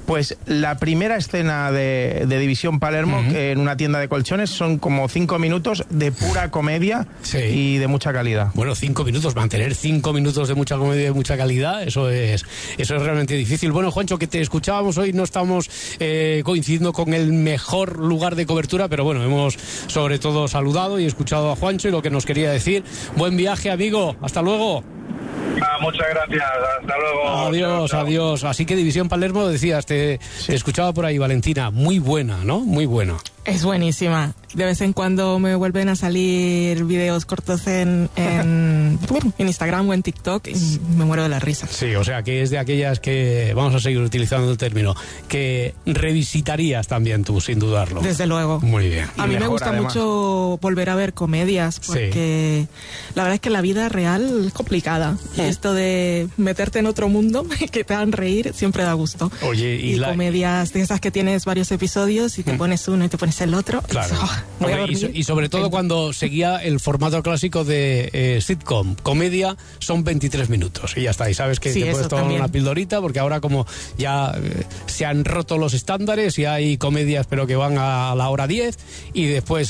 Pues la primera escena de, de División Palermo, uh-huh. que en una tienda de colchones, son como cinco minutos de pura comedia sí. y de mucha calidad. Bueno, cinco minutos, mantener cinco minutos de mucha comedia y de mucha calidad, eso es eso es realmente difícil. Bueno, Juancho, que te escuchábamos hoy, no estamos eh, coincidiendo con el mejor lugar de cobertura, pero bueno, hemos sobre todo saludado y escuchado a Juancho y lo que nos quería decir. Buen viaje, amigo, hasta luego. Ah, muchas gracias, hasta luego. Adiós, chao, chao. Adiós. Así que División Palermo, decías, te, sí. te escuchaba por ahí, Valentina, muy buena, ¿no? Muy buena. Es buenísima. De vez en cuando me vuelven a salir videos cortos en, en, en Instagram o en TikTok y me muero de la risa. Sí, o sea, que es de aquellas que, vamos a seguir utilizando el término, que revisitarías también tú, sin dudarlo. Desde luego. Muy bien. A y mí mejor, me gusta además. mucho volver a ver comedias, porque sí. la verdad es que la vida real es complicada. Y esto de meterte en otro mundo, que te hagan reír, siempre da gusto. Oye, y, y la... comedias de esas que tienes varios episodios y te pones uno y te pones el otro. Claro. Y, oh, voy a y, so, y sobre todo cuando seguía el formato clásico de eh, sitcom, comedia, son veintitrés minutos y ya está. Y sabes que sí, te puedes tomar también. Una pildorita, porque ahora como ya eh, se han roto los estándares y hay comedias pero que van a la hora diez y después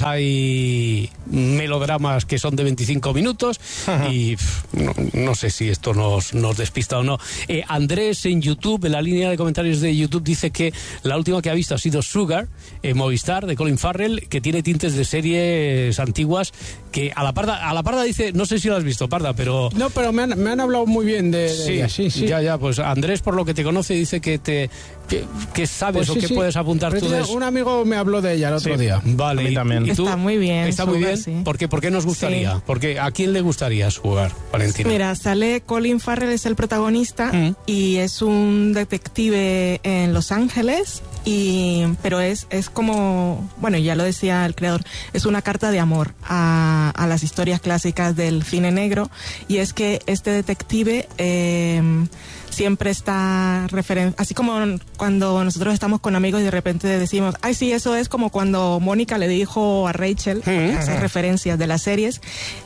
hay melodramas que son de veinticinco minutos y pff, no, no sé si esto nos, nos despista o no. Eh, Andrés en YouTube, en la línea de comentarios de YouTube, dice que la última que ha visto ha sido Sugar, en Movistar, de Colin Farrell, que tiene tintes de series antiguas, que a la parda, a la parda dice, no sé si lo has visto, Parda, pero... No, pero me han, me han hablado muy bien de, de sí, ella, sí, sí. Ya, ya, pues Andrés, por lo que te conoce, dice que te... que, que sabes pues sí, o que sí. puedes apuntar pero tú de... Un amigo me habló de ella el otro sí. día. Vale. A mí también. ¿Y tú? Está muy bien. Está muy bien. Sí. ¿Por qué? ¿Por qué nos gustaría? Sí. Porque ¿a quién le gustaría jugar, Valentina? Mira, sale Colin Farrell, es el protagonista, mm. y es un detective en Los Ángeles, y pero es, es como, bueno, ya lo decía el creador, es una carta de amor a, a las historias clásicas del cine negro, y es que este detective eh, siempre está referen- así como cuando nosotros estamos con amigos y de repente decimos, ay sí, eso es como cuando Mónica le dijo a Rachel, mm-hmm. esas referencias de las series.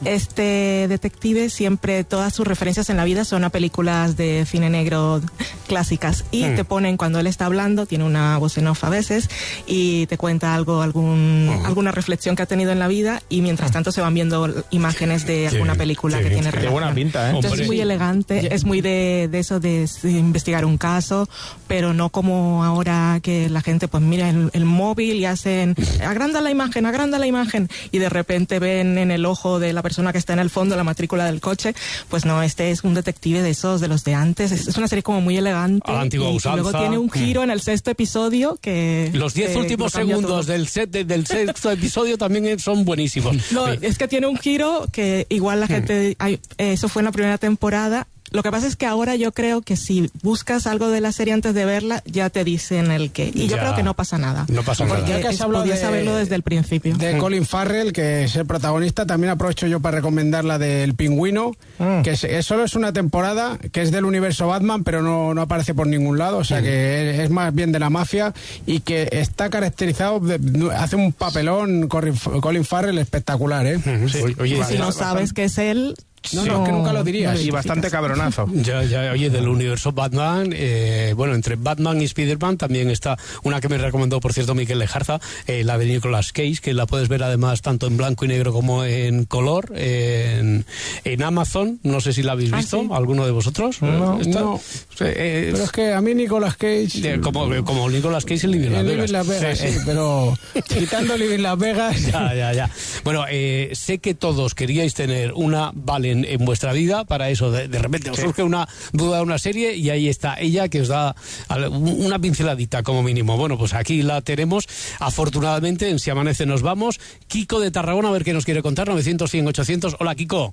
Este detective siempre, todas sus referencias en la vida son a películas de cine negro clásicas, y mm. te ponen, cuando él está hablando, tiene una voz en off a veces, y te cuenta algo, algún mm. alguna reflexión que ha tenido en la vida, y mientras tanto se van viendo imágenes de sí, alguna película sí, que tiene relación. Qué buena pinta, ¿eh? Entonces es muy elegante, yeah. es muy de, de eso de investigar un caso, pero no como ahora que la gente pues mira el, el móvil y hacen, agranda la imagen, agranda la imagen, y de repente ven en el ojo de la persona que está en el fondo la matrícula del coche. Pues no, este es un detective de esos, de los de antes. Es, es una serie como muy elegante, a la antigua y, usanza. Y luego tiene un giro en el sexto episodio que... Los diez últimos segundos del, set, de, del sexto episodio también son buenísimos. No, sí. es que tiene un giro que igual la gente... Ay, eso fue en la primera temporada. Lo que pasa es que ahora yo creo que si buscas algo de la serie antes de verla, ya te dicen el qué. Y ya, yo creo que no pasa nada. No pasa porque nada. Ya que has hablado podías de, saberlo desde el principio. De mm. Colin Farrell, que es el protagonista, también aprovecho yo para recomendar la del Pingüino, mm. que es, es, solo es una temporada, que es del universo Batman, pero no, no aparece por ningún lado, o sea mm. que es, es más bien de la mafia, y que está caracterizado, de, hace un papelón Colin Farrell espectacular, ¿eh? Mm. Sí. Oye, y si no sabes que es él... No, no, es que nunca lo dirías. No, y bastante cabronazo. Ya, ya, oye, del universo Batman, eh, bueno, entre Batman y Spider-Man también está una que me recomendó, por cierto, Miquel Lejarza, eh, la de Nicolas Cage, que la puedes ver además tanto en blanco y negro como en color, eh, en, en Amazon. No sé si la habéis visto, ah, ¿sí? ¿Alguno de vosotros? No, ¿Está? no. Eh, pero es que a mí Nicolas Cage... Eh, como, como Nicolas Cage en Living Las Vegas. Las Vegas, sí, sí, pero quitando Living Las Vegas... Ya, ya, ya. Bueno, eh, sé que todos queríais tener una Valen en vuestra vida. Para eso, de, de repente os sí. surge una duda de una serie y ahí está ella, que os da una pinceladita como mínimo. Bueno, pues aquí la tenemos, afortunadamente, en Si Amanece Nos Vamos. Kiko de Tarragona, a ver qué nos quiere contar, novecientos, cien, ochocientos. Hola, Kiko.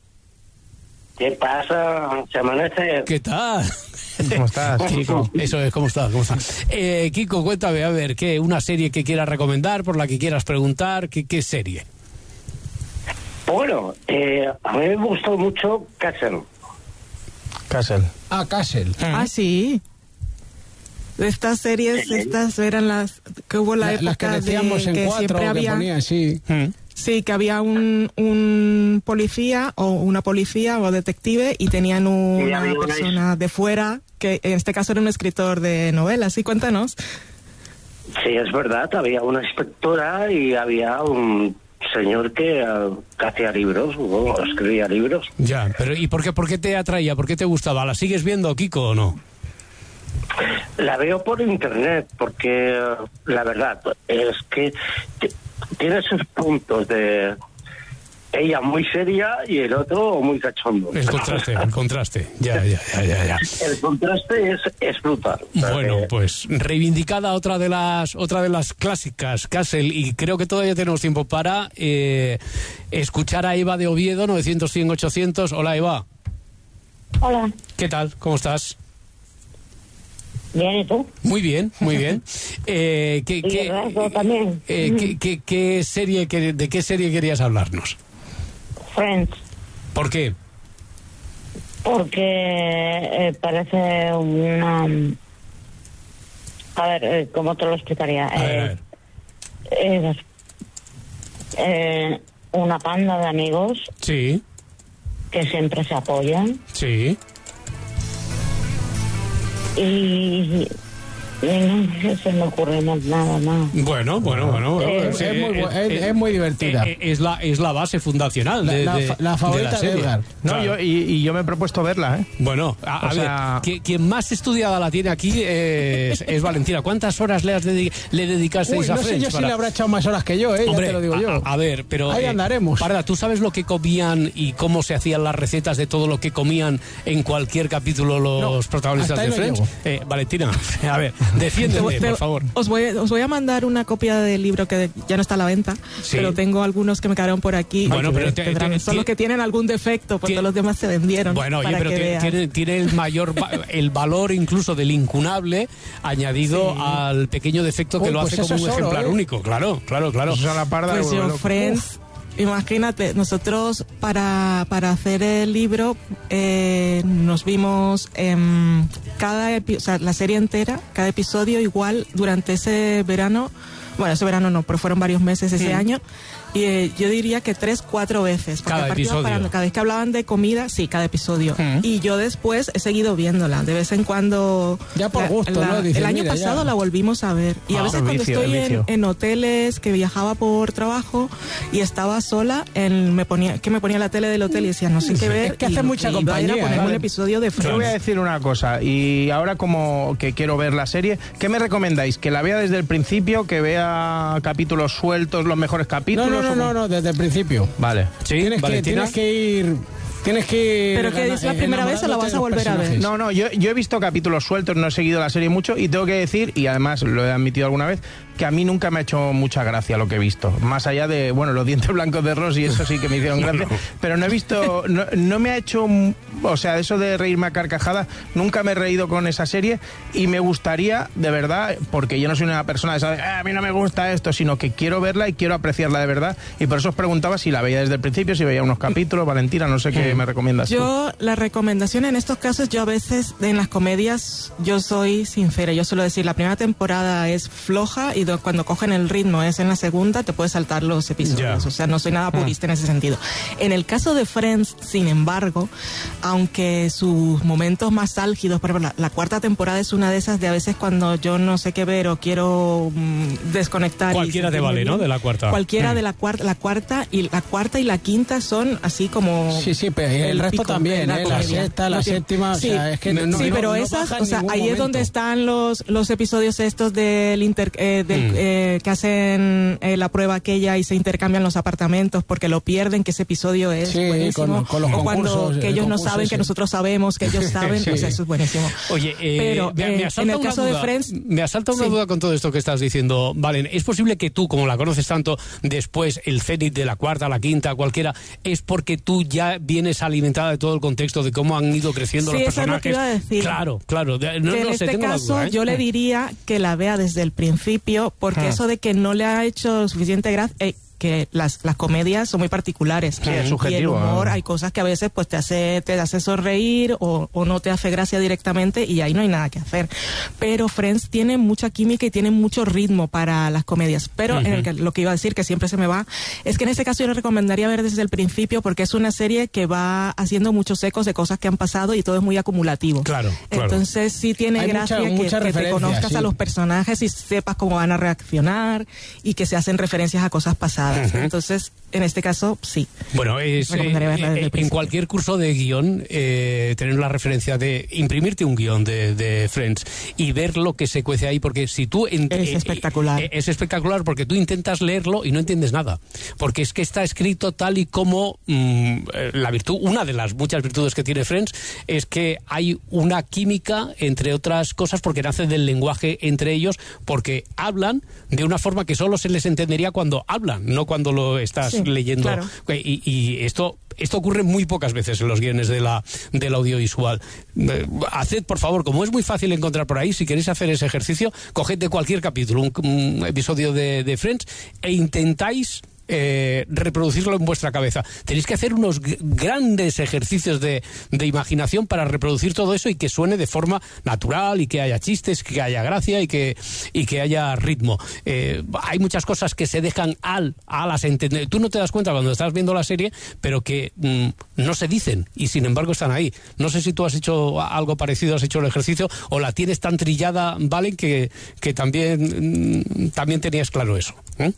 ¿Qué pasa? ¿Se amanece? ¿Qué tal? ¿Cómo estás, Kiko? Eso es, ¿cómo estás? ¿Cómo estás? Eh, Kiko, cuéntame, a ver, ¿qué, una serie que quieras recomendar, por la que quieras preguntar? ¿Qué, qué serie? Bueno, eh, a mí me gustó mucho Castle. Castle. Ah, Castle. Ah, sí. Estas series, estas eran las que hubo la, la época las que decíamos de en que cuatro, siempre había, que ponía, sí. Sí, que había un, un policía o una policía o detective y tenían una, una persona de fuera que en este caso era un escritor de novelas. Sí, cuéntanos. Sí, es verdad, había una inspectora y había un señor que, uh, que hacía libros, o escribía libros. Ya, pero ¿y por qué, por qué te atraía? ¿Por qué te gustaba? ¿La sigues viendo, Kiko, o no? La veo por internet, porque uh, la verdad es que t- tiene sus puntos de... Ella muy seria y el otro muy cachondo. El contraste, el contraste. Ya, ya, ya, ya, ya. El contraste es, es brutal. Bueno, eh, pues reivindicada otra de las otra de las clásicas, Castle, y creo que todavía tenemos tiempo para eh, escuchar a Eva de Oviedo, novecientos, cien, ochocientos. Hola, Eva. Hola. ¿Qué tal? ¿Cómo estás? Bien, ¿y tú? Muy bien, muy bien. Eh, ¿qué, Y qué, el resto también. eh, ¿qué, qué, qué serie, qué- ¿De qué serie querías hablarnos? Friends, ¿Por qué? porque eh, parece una... A ver, eh, ¿cómo te lo explicaría? A ver, a Eh, ver. es eh, una panda de amigos Sí, que siempre se apoyan sí. y... y no se me ocurre más nada más. Bueno, bueno, bueno. Eh, sí, es muy bu- eh, es- eh, es muy divertida. eh, Es la, es la base fundacional La- de, la de- fa- la de favorita de serie. Edgar. No, Claro. yo, y, y yo me he propuesto verla, ¿eh? Bueno, a, a O ver, sea- qui- quien más estudiada la tiene aquí es, es Valentina. ¿Cuántas horas le, has dedi- le dedicasteis Uy, a no sé Friends? yo si para- le habrá echado más horas que yo, ¿eh? Ya Hombre, te lo digo yo. A, a ver, pero... Ahí eh, andaremos. Parda, ¿tú sabes lo que comían y cómo se hacían las recetas de todo lo que comían en cualquier capítulo los No, protagonistas hasta de ahí no Friends? llego. Eh, Valentina, a ver, defiéndeme, Te- por favor. Os voy, os voy a mandar una copia del libro que ya no está a la venta, Sí. pero tengo algunos que me quedaron por aquí. Bueno, que pero te- tendrán- te- son te- los que tienen algún defecto, porque Tie- los demás se vendieron. Bueno, oye, para pero que tiene, vean. tiene, tiene el mayor, va- el valor incluso del incunable añadido Sí. al pequeño defecto que Uy, lo pues hace como eso un solo, ejemplar ¿eh? único. Claro, claro, claro. Eso es a la parda Pues de yo, vuelvo loco. Friends, imagínate, nosotros para, para hacer el libro eh, nos vimos en cada epi- o sea, la serie entera, cada episodio igual durante ese verano. Bueno, ese verano no, pero fueron varios meses ese Mm. año. Y eh, yo diría que tres, cuatro veces. Porque Cada aparte iba episodio. parando, cada vez que hablaban de comida, sí, cada episodio. Mm. Y yo después he seguido viéndola. De vez en cuando. Ya por la- gusto, la- ¿no? Dices, el año mira, pasado ya. la volvimos a ver. Y a Ah, veces el cuando vicio, estoy el en, vicio. en hoteles que viajaba por trabajo y estaba sola, en, me ponía que me ponía la tele del hotel y decía, no sé qué ver. Es que hace y- mucha y iba a ir a compañía, ponerme ¿vale? un episodio de Yo Friends. voy a decir una cosa, y ahora como que quiero ver la serie, ¿qué me recomendáis? ¿Que la vea desde el principio, que vea capítulos sueltos, los mejores No, capítulos? no, no, o no, cómo? no, desde el principio. Vale. Sí, Tienes que, Valentina. tienes que ir... Tienes que ir... ¿Pero qué, es la eh, primera vez o la vas a enamorándote de volver a los ver? personajes. No, no, yo, yo he visto capítulos sueltos, no he seguido la serie mucho y tengo que decir, y además lo he admitido alguna vez, que a mí nunca me ha hecho mucha gracia lo que he visto. Más allá de, bueno, los dientes blancos de Ross y eso sí que me hicieron gracia, pero no he visto, no, no me ha hecho, o sea, eso de reírme a carcajadas, nunca me he reído con esa serie y me gustaría, de verdad, porque yo no soy una persona de esa de, "Ah, a mí no me gusta esto", sino que quiero verla y quiero apreciarla de verdad y por eso os preguntaba si la veía desde el principio, si veía unos capítulos. Valentina, no sé qué me recomiendas tú. Yo, la recomendación en estos casos, yo a veces en las comedias, yo soy sincera, yo suelo decir, la primera temporada es floja y do- cuando cogen el ritmo es en la segunda, te puedes saltar los episodios, Ya. o sea, no soy nada purista en ese sentido. En el caso de Friends, sin embargo, aunque sus momentos más álgidos, por ejemplo, la, la cuarta temporada es una de esas de a veces cuando yo no sé qué ver o quiero mm, desconectar. y Cualquiera te sentirme vale, ¿no? bien, De la cuarta. Cualquiera Mm. de la cuarta, la cuarta y la cuarta y la quinta son así como... Sí, sí, pero el, resto pico también, de la ¿eh? La comedia. sexta, la No tiene- séptima, sí, o sea, es que no, no, sí, no- pero no esas, baja o en sea, ningún ahí es momento. donde están los los episodios estos del inter, eh, del, Mm. eh, que hacen eh, la prueba aquella y se intercambian los apartamentos porque lo pierden, que ese episodio es Sí, buenísimo. con- con los o cuando concursos, que el ellos no concurso saben, ese. que nosotros sabemos, que ellos saben, Sí. o sea, eso es buenísimo. Oye, eh, Pero, me, me eh, asalta en el una caso de duda, Friends- me asalta una sí. duda con todo esto que estás diciendo, Valen. ¿Es posible que tú, como la conoces tanto, después el cenit de la cuarta, la quinta, cualquiera, es porque tú ya vienes alimentada de todo el contexto de cómo han ido creciendo Sí, los eso es lo personajes? que iba a decir. Claro, claro. De- No, que no en sé, este tengo la caso duda, ¿eh? yo le diría que la vea desde el principio, porque Ah. eso de que no le ha hecho suficiente gracia, eh, que las, las comedias son muy particulares. Sí, es subjetivo. Y el humor, ¿no? hay cosas que a veces pues te hace, te hace sonreír o, o no te hace gracia directamente y ahí no hay nada que hacer. Pero Friends tiene mucha química y tiene mucho ritmo para las comedias. Pero uh-huh. en el que, lo que iba a decir, que siempre se me va, es que en este caso yo le recomendaría ver desde el principio porque es una serie que va haciendo muchos ecos de cosas que han pasado y todo es muy acumulativo. Claro, claro. Entonces sí tiene hay gracia mucha, que, mucha que te conozcas sí. a los personajes y sepas cómo van a reaccionar y que se hacen referencias a cosas pasadas. Uh-huh. Entonces, en este caso, sí. Bueno, es, eh, en cualquier curso de guión, eh, tener la referencia de imprimirte un guión de, de Friends y ver lo que se cuece ahí, porque si tú... En, es eh, espectacular. Eh, es espectacular porque tú intentas leerlo y no entiendes nada. Porque es que está escrito tal y como mmm, la virtud, una de las muchas virtudes que tiene Friends es que hay una química, entre otras cosas, porque nace del lenguaje entre ellos, porque hablan de una forma que solo se les entendería cuando hablan, no cuando lo estás sí, leyendo. Claro. Y, y esto... Esto ocurre muy pocas veces en los guiones de la, del audiovisual. Eh, haced, por favor, como es muy fácil encontrar por ahí, si queréis hacer ese ejercicio, coged de cualquier capítulo, un, un episodio de, de Friends, e intentáis eh, reproducirlo en vuestra cabeza. Tenéis que hacer unos g- grandes ejercicios de, de imaginación para reproducir todo eso y que suene de forma natural y que haya chistes, que haya gracia y que, y que haya ritmo. Eh, hay muchas cosas que se dejan al, a las entender. Tú no te das cuenta cuando estás viendo la serie, pero que mm, no se dicen y sin embargo están ahí. No sé si tú has hecho algo parecido, has hecho el ejercicio o la tienes tan trillada, Valen, que, que también, mm, también tenías claro eso. ¿eh?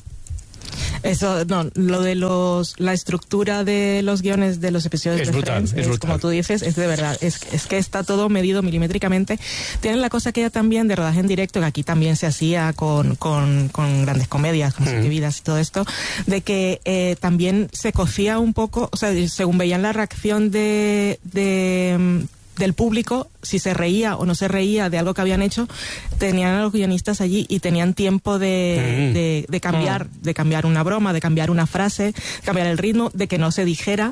Eso, no, lo de los, la estructura de los guiones de los episodios es de brutal, Friends, es es brutal. como tú dices, es de verdad, es, es que está todo medido milimétricamente. Tienen la cosa que ya también de rodaje en directo, que aquí también se hacía con, con, con grandes comedias, como Siete Vidas y todo esto, de que eh, también se cocía un poco, o sea, según veían la reacción de... de del público, si se reía o no se reía de algo que habían hecho, tenían a los guionistas allí y tenían tiempo de, mm. de, de cambiar, mm. de cambiar una broma, de cambiar una frase, cambiar el ritmo, de que no se dijera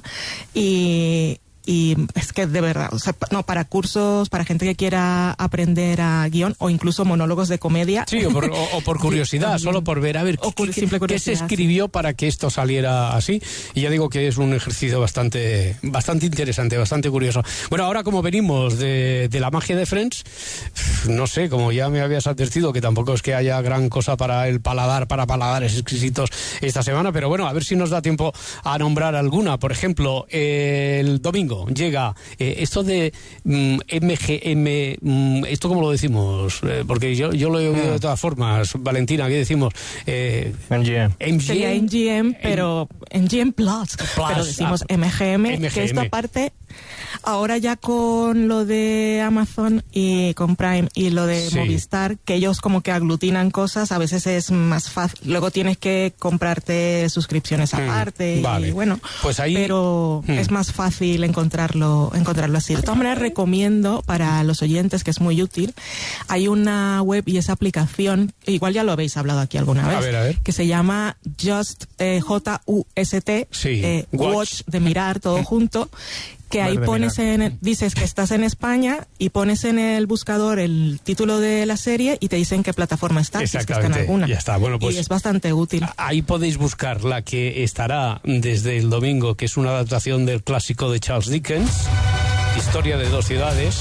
y... Y es que de verdad, o sea, no, para cursos, para gente que quiera aprender a guión o incluso monólogos de comedia. Sí, o por, o, o por curiosidad, sí, solo por ver, a ver, o qué, simple qué se escribió sí. para que esto saliera así. Y ya digo que es un ejercicio bastante bastante interesante, bastante curioso. Bueno, ahora como venimos de, de la magia de Friends, no sé, como ya me habías advertido, que tampoco es que haya gran cosa para el paladar, para paladares exquisitos esta semana, pero bueno, a ver si nos da tiempo a nombrar alguna. Por ejemplo, el domingo llega eh, esto de mm, M G M, mm, ¿esto cómo lo decimos? Eh, porque yo, yo lo he oído de todas formas. Valentina, ¿qué decimos? Eh, M G M. M G M. Sería M G M, pero M G M Plus, Plus pero decimos ah, M G M, M G M, que esto aparte, ahora ya con lo de Amazon y con Prime y lo de sí. Movistar, que ellos como que aglutinan cosas, a veces es más fácil. Luego tienes que comprarte suscripciones aparte, mm, vale. y bueno, pues ahí, pero mm. es más fácil encontrarlo, encontrarlo así. De todas maneras, recomiendo para los oyentes, que es muy útil, hay una web y esa aplicación, igual ya lo habéis hablado aquí alguna vez, a ver, a ver. que se llama Just, eh, J U S T, sí. eh, Watch. Watch, de mirar todo junto, que ahí pones en el, dices que estás en España y pones en el buscador el título de la serie y te dicen qué plataforma está, si es que está en alguna. Ya está. Bueno, pues y es bastante útil. Ahí podéis buscar la que estará desde el domingo, que es una adaptación del clásico de Charles Dickens, Historia de dos ciudades.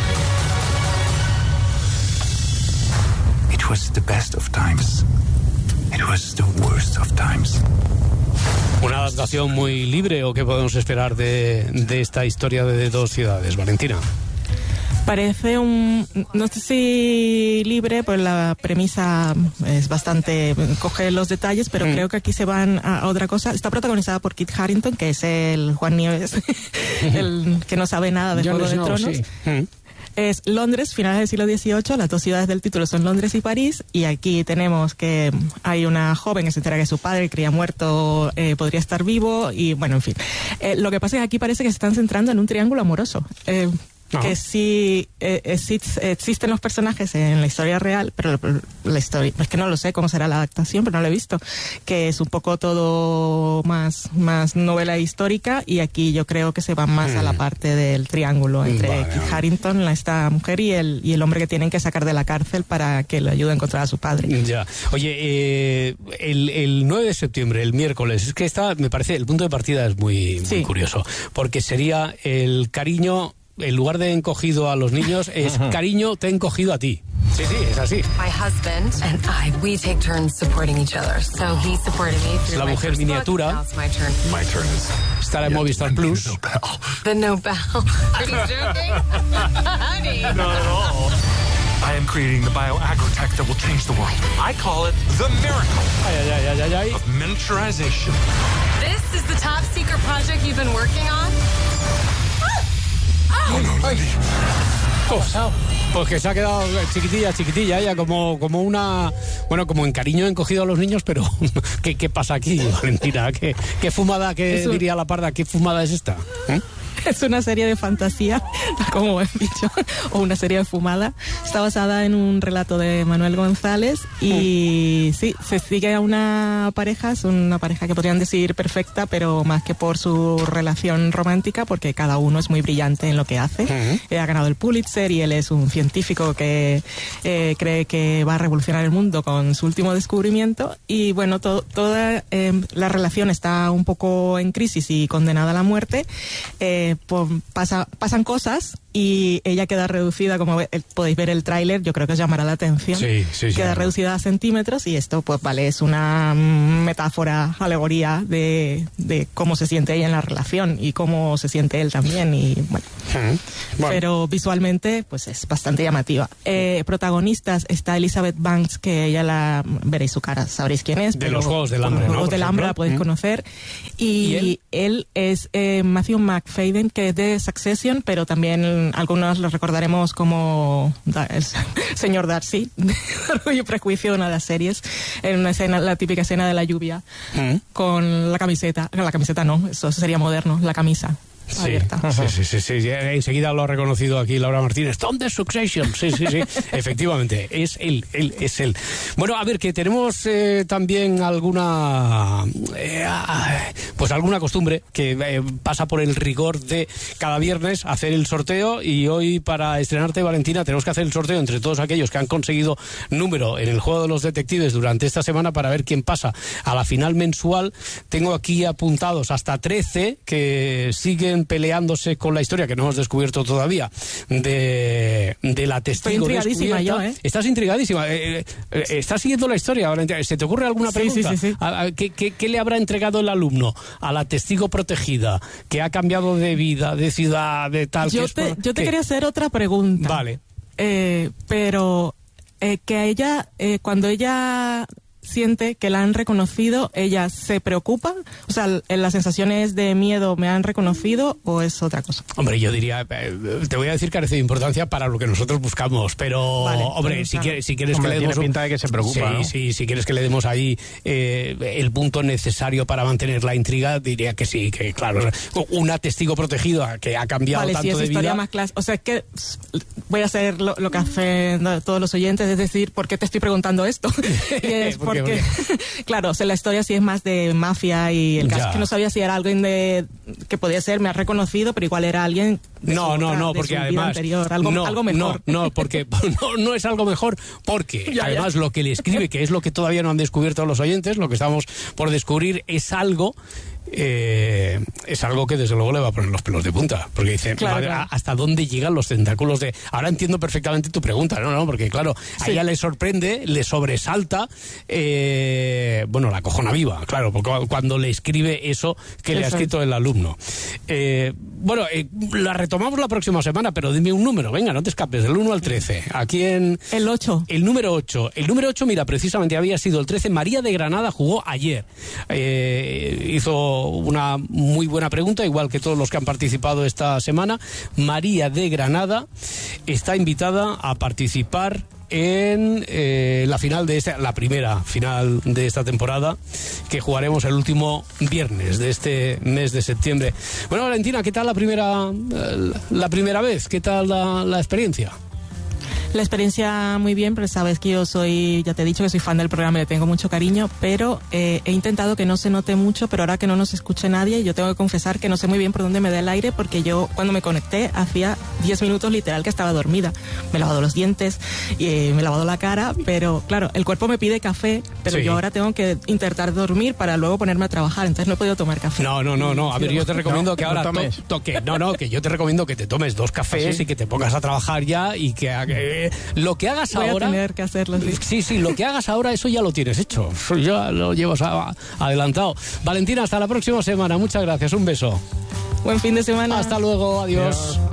It was the best of times. It was the worst of times. Una adaptación muy libre, ¿o qué podemos esperar de, de esta historia de dos ciudades, Valentina? Parece un, no sé si libre, pues la premisa es bastante, coge los detalles, pero mm. creo que aquí se van a, a otra cosa. Está protagonizada por Kit Harington, que es el Juan Nieves, el que no sabe nada de Juego de Tronos. Sí. Mm. Es Londres, finales del siglo dieciocho, las dos ciudades del título son Londres y París, y aquí tenemos que hay una joven que se entera que su padre, creía muerto, eh, podría estar vivo, y bueno, en fin. Eh, lo que pasa es que aquí parece que se están centrando en un triángulo amoroso. Eh, Ajá. Que sí eh, existe, existen los personajes en la historia real, pero la historia, es que no lo sé cómo será la adaptación, pero no lo he visto, que es un poco todo más, más novela histórica, y aquí yo creo que se va más mm. a la parte del triángulo entre vale, Kit vale. Harington, esta mujer, y el, y el hombre que tienen que sacar de la cárcel para que le ayude a encontrar a su padre. Ya. Oye, eh, el, el nueve de septiembre, el miércoles, es que esta, me parece, el punto de partida es muy, muy sí. curioso, porque sería el cariño, en lugar de encogido a los niños, es cariño, te he encogido a ti. Sí, sí, es así. My husband and I, we take turns supporting each other. So he supported me through la mujer miniatura. Now it's my turn. My turn is estar en Movistar Plus. The Nobel. Are you joking? Honey. Not at all. I am creating the bioagrotech that will change the world. I call it the miracle ay, ay, ay, ay, ay. of miniaturization. This is the top secret project you've been working on? Oh, no, Lindy. Pues, pues que se ha quedado chiquitilla, chiquitilla, ella como, como una, bueno, como en cariño encogido a los niños, pero ¿qué, qué pasa aquí, Valentina? ¿Qué, qué fumada, qué un... diría la parda, qué fumada es esta? ¿Eh? Es una serie de fantasía, como he dicho, o una serie de fumada. Está basada en un relato de Manuel González y sí, se sigue a una pareja, es una pareja que podrían decir perfecta, pero más que por su relación romántica, porque cada uno es muy brillante en lo que hace. Uh-huh. Eh, ha ganado el Pulitzer y él es un científico que eh, cree que va a revolucionar el mundo con su último descubrimiento. Y bueno, to- toda eh, la relación está un poco en crisis y condenada a la muerte. Eh, Por, pasa, pasan cosas y ella queda reducida, como ve, podéis ver el tráiler, yo creo que os llamará la atención. Sí, sí, sí, queda claro. reducida a centímetros y esto, pues vale, es una metáfora, alegoría de, de cómo se siente ella en la relación y cómo se siente él también. Y bueno, uh-huh. bueno. Pero visualmente, pues es bastante llamativa. Eh, protagonistas está Elizabeth Banks, que ella la veréis su cara, sabréis quién es. De pero, los Juegos del Hambre, Los Juegos ¿no? del Hambre la podéis uh-huh. conocer. Y, ¿Y él? él es eh, Matthew McFadden, que es de Succession, pero también algunos lo recordaremos como el señor Darcy, de Orgullo y Prejuicio, una de las series, en una escena, la típica escena de la lluvia, ¿Mm? con la camiseta, la camiseta no, eso sería moderno, la camisa. Sí, sí, sí, sí, sí, enseguida lo ha reconocido aquí Laura Martínez. Tom de Succession, sí, sí, sí, efectivamente, es él, él, es él. Bueno, a ver, que tenemos eh, también alguna, eh, pues alguna costumbre que eh, pasa por el rigor de cada viernes hacer el sorteo, y hoy para estrenarte, Valentina, tenemos que hacer el sorteo entre todos aquellos que han conseguido número en el juego de los detectives durante esta semana para ver quién pasa a la final mensual. Tengo aquí apuntados hasta trece que siguen peleándose con la historia que no hemos descubierto todavía de, de la testigo Estoy intrigadísima descubierta. yo, ¿eh? Estás intrigadísima. Eh, eh, ¿Estás siguiendo la historia, Valentina? ¿Se te ocurre alguna pregunta? Sí, sí, sí, sí. ¿A, a, ¿qué, qué, ¿Qué le habrá entregado el alumno a la testigo protegida que ha cambiado de vida, de ciudad, de tal? Yo que te, es por... yo te ¿Qué? quería hacer otra pregunta. Vale. Eh, pero eh, que a ella, eh, cuando ella siente que la han reconocido, ella se preocupa, o sea, las sensaciones de miedo, ¿me han reconocido o es otra cosa? Hombre, yo diría, eh, te voy a decir carece de importancia para lo que nosotros buscamos, pero vale, hombre, bueno, si, claro. quieres, si quieres hombre, que le demos tiene pinta de que se preocupa, sí, ¿no? sí, si quieres que le demos ahí eh, el punto necesario para mantener la intriga, diría que sí, que claro, una testigo protegida que ha cambiado vale, tanto sí, es de historia vida. Más clase. O sea, es que voy a hacer lo, lo que hacen todos los oyentes, es decir, ¿por qué te estoy preguntando esto? Y es ¿Por qué, porque, por qué? Claro, o sea, la historia sí es más de mafia y el caso ya. es que no sabía si era alguien de que podía ser, me ha reconocido, pero igual era alguien de no, su no, otra, no, de porque su vida además anterior, algo, no, algo mejor. No, no, porque no, no es algo mejor, porque ya, además ya. lo que le escribe, que es lo que todavía no han descubierto los oyentes, lo que estamos por descubrir es algo Eh, es algo que desde luego le va a poner los pelos de punta, porque dice, claro, madre, claro. ¿hasta dónde llegan los tentáculos de...? Ahora entiendo perfectamente tu pregunta, ¿no? no porque claro, a sí. ella le sorprende, le sobresalta, eh, bueno, la cojona viva, claro, porque cuando le escribe eso que eso. le ha escrito el alumno. Eh, bueno, eh, la retomamos la próxima semana, pero dime un número, venga, no te escapes, del uno al trece. Aquí en... El ocho. El número ocho. El número ocho, mira, precisamente había sido el trece. María de Granada jugó ayer. Eh, hizo una muy buena pregunta, igual que todos los que han participado esta semana. María de Granada está invitada a participar en eh, la final de esta, la primera final de esta temporada, que jugaremos el último viernes de este mes de septiembre. Bueno, Valentina, ¿qué tal la primera, la primera vez? ¿Qué tal la, la experiencia? La experiencia muy bien, pero sabes que yo soy, ya te he dicho que soy fan del programa y le tengo mucho cariño, pero eh, he intentado que no se note mucho, pero ahora que no nos escuche nadie, yo tengo que confesar que no sé muy bien por dónde me da el aire, porque yo cuando me conecté hacía diez minutos literal que estaba dormida. Me he lavado los dientes, y, eh, me he lavado la cara, pero claro, el cuerpo me pide café, pero sí. Yo ahora tengo que intentar dormir para luego ponerme a trabajar, entonces no he podido tomar café. No, no, no, no. A ver, yo te recomiendo no, que ahora tomes. To, toque, no, no, que yo te recomiendo que te tomes dos cafés ¿sí? y que te pongas a trabajar ya y que... que lo que hagas Voy ahora... a tener que hacerlo, sí. Sí, sí, lo que hagas ahora, eso ya lo tienes hecho. Ya lo llevas a, adelantado. Valentina, hasta la próxima semana. Muchas gracias. Un beso. Buen fin de semana. Hasta luego. Adiós. Adiós.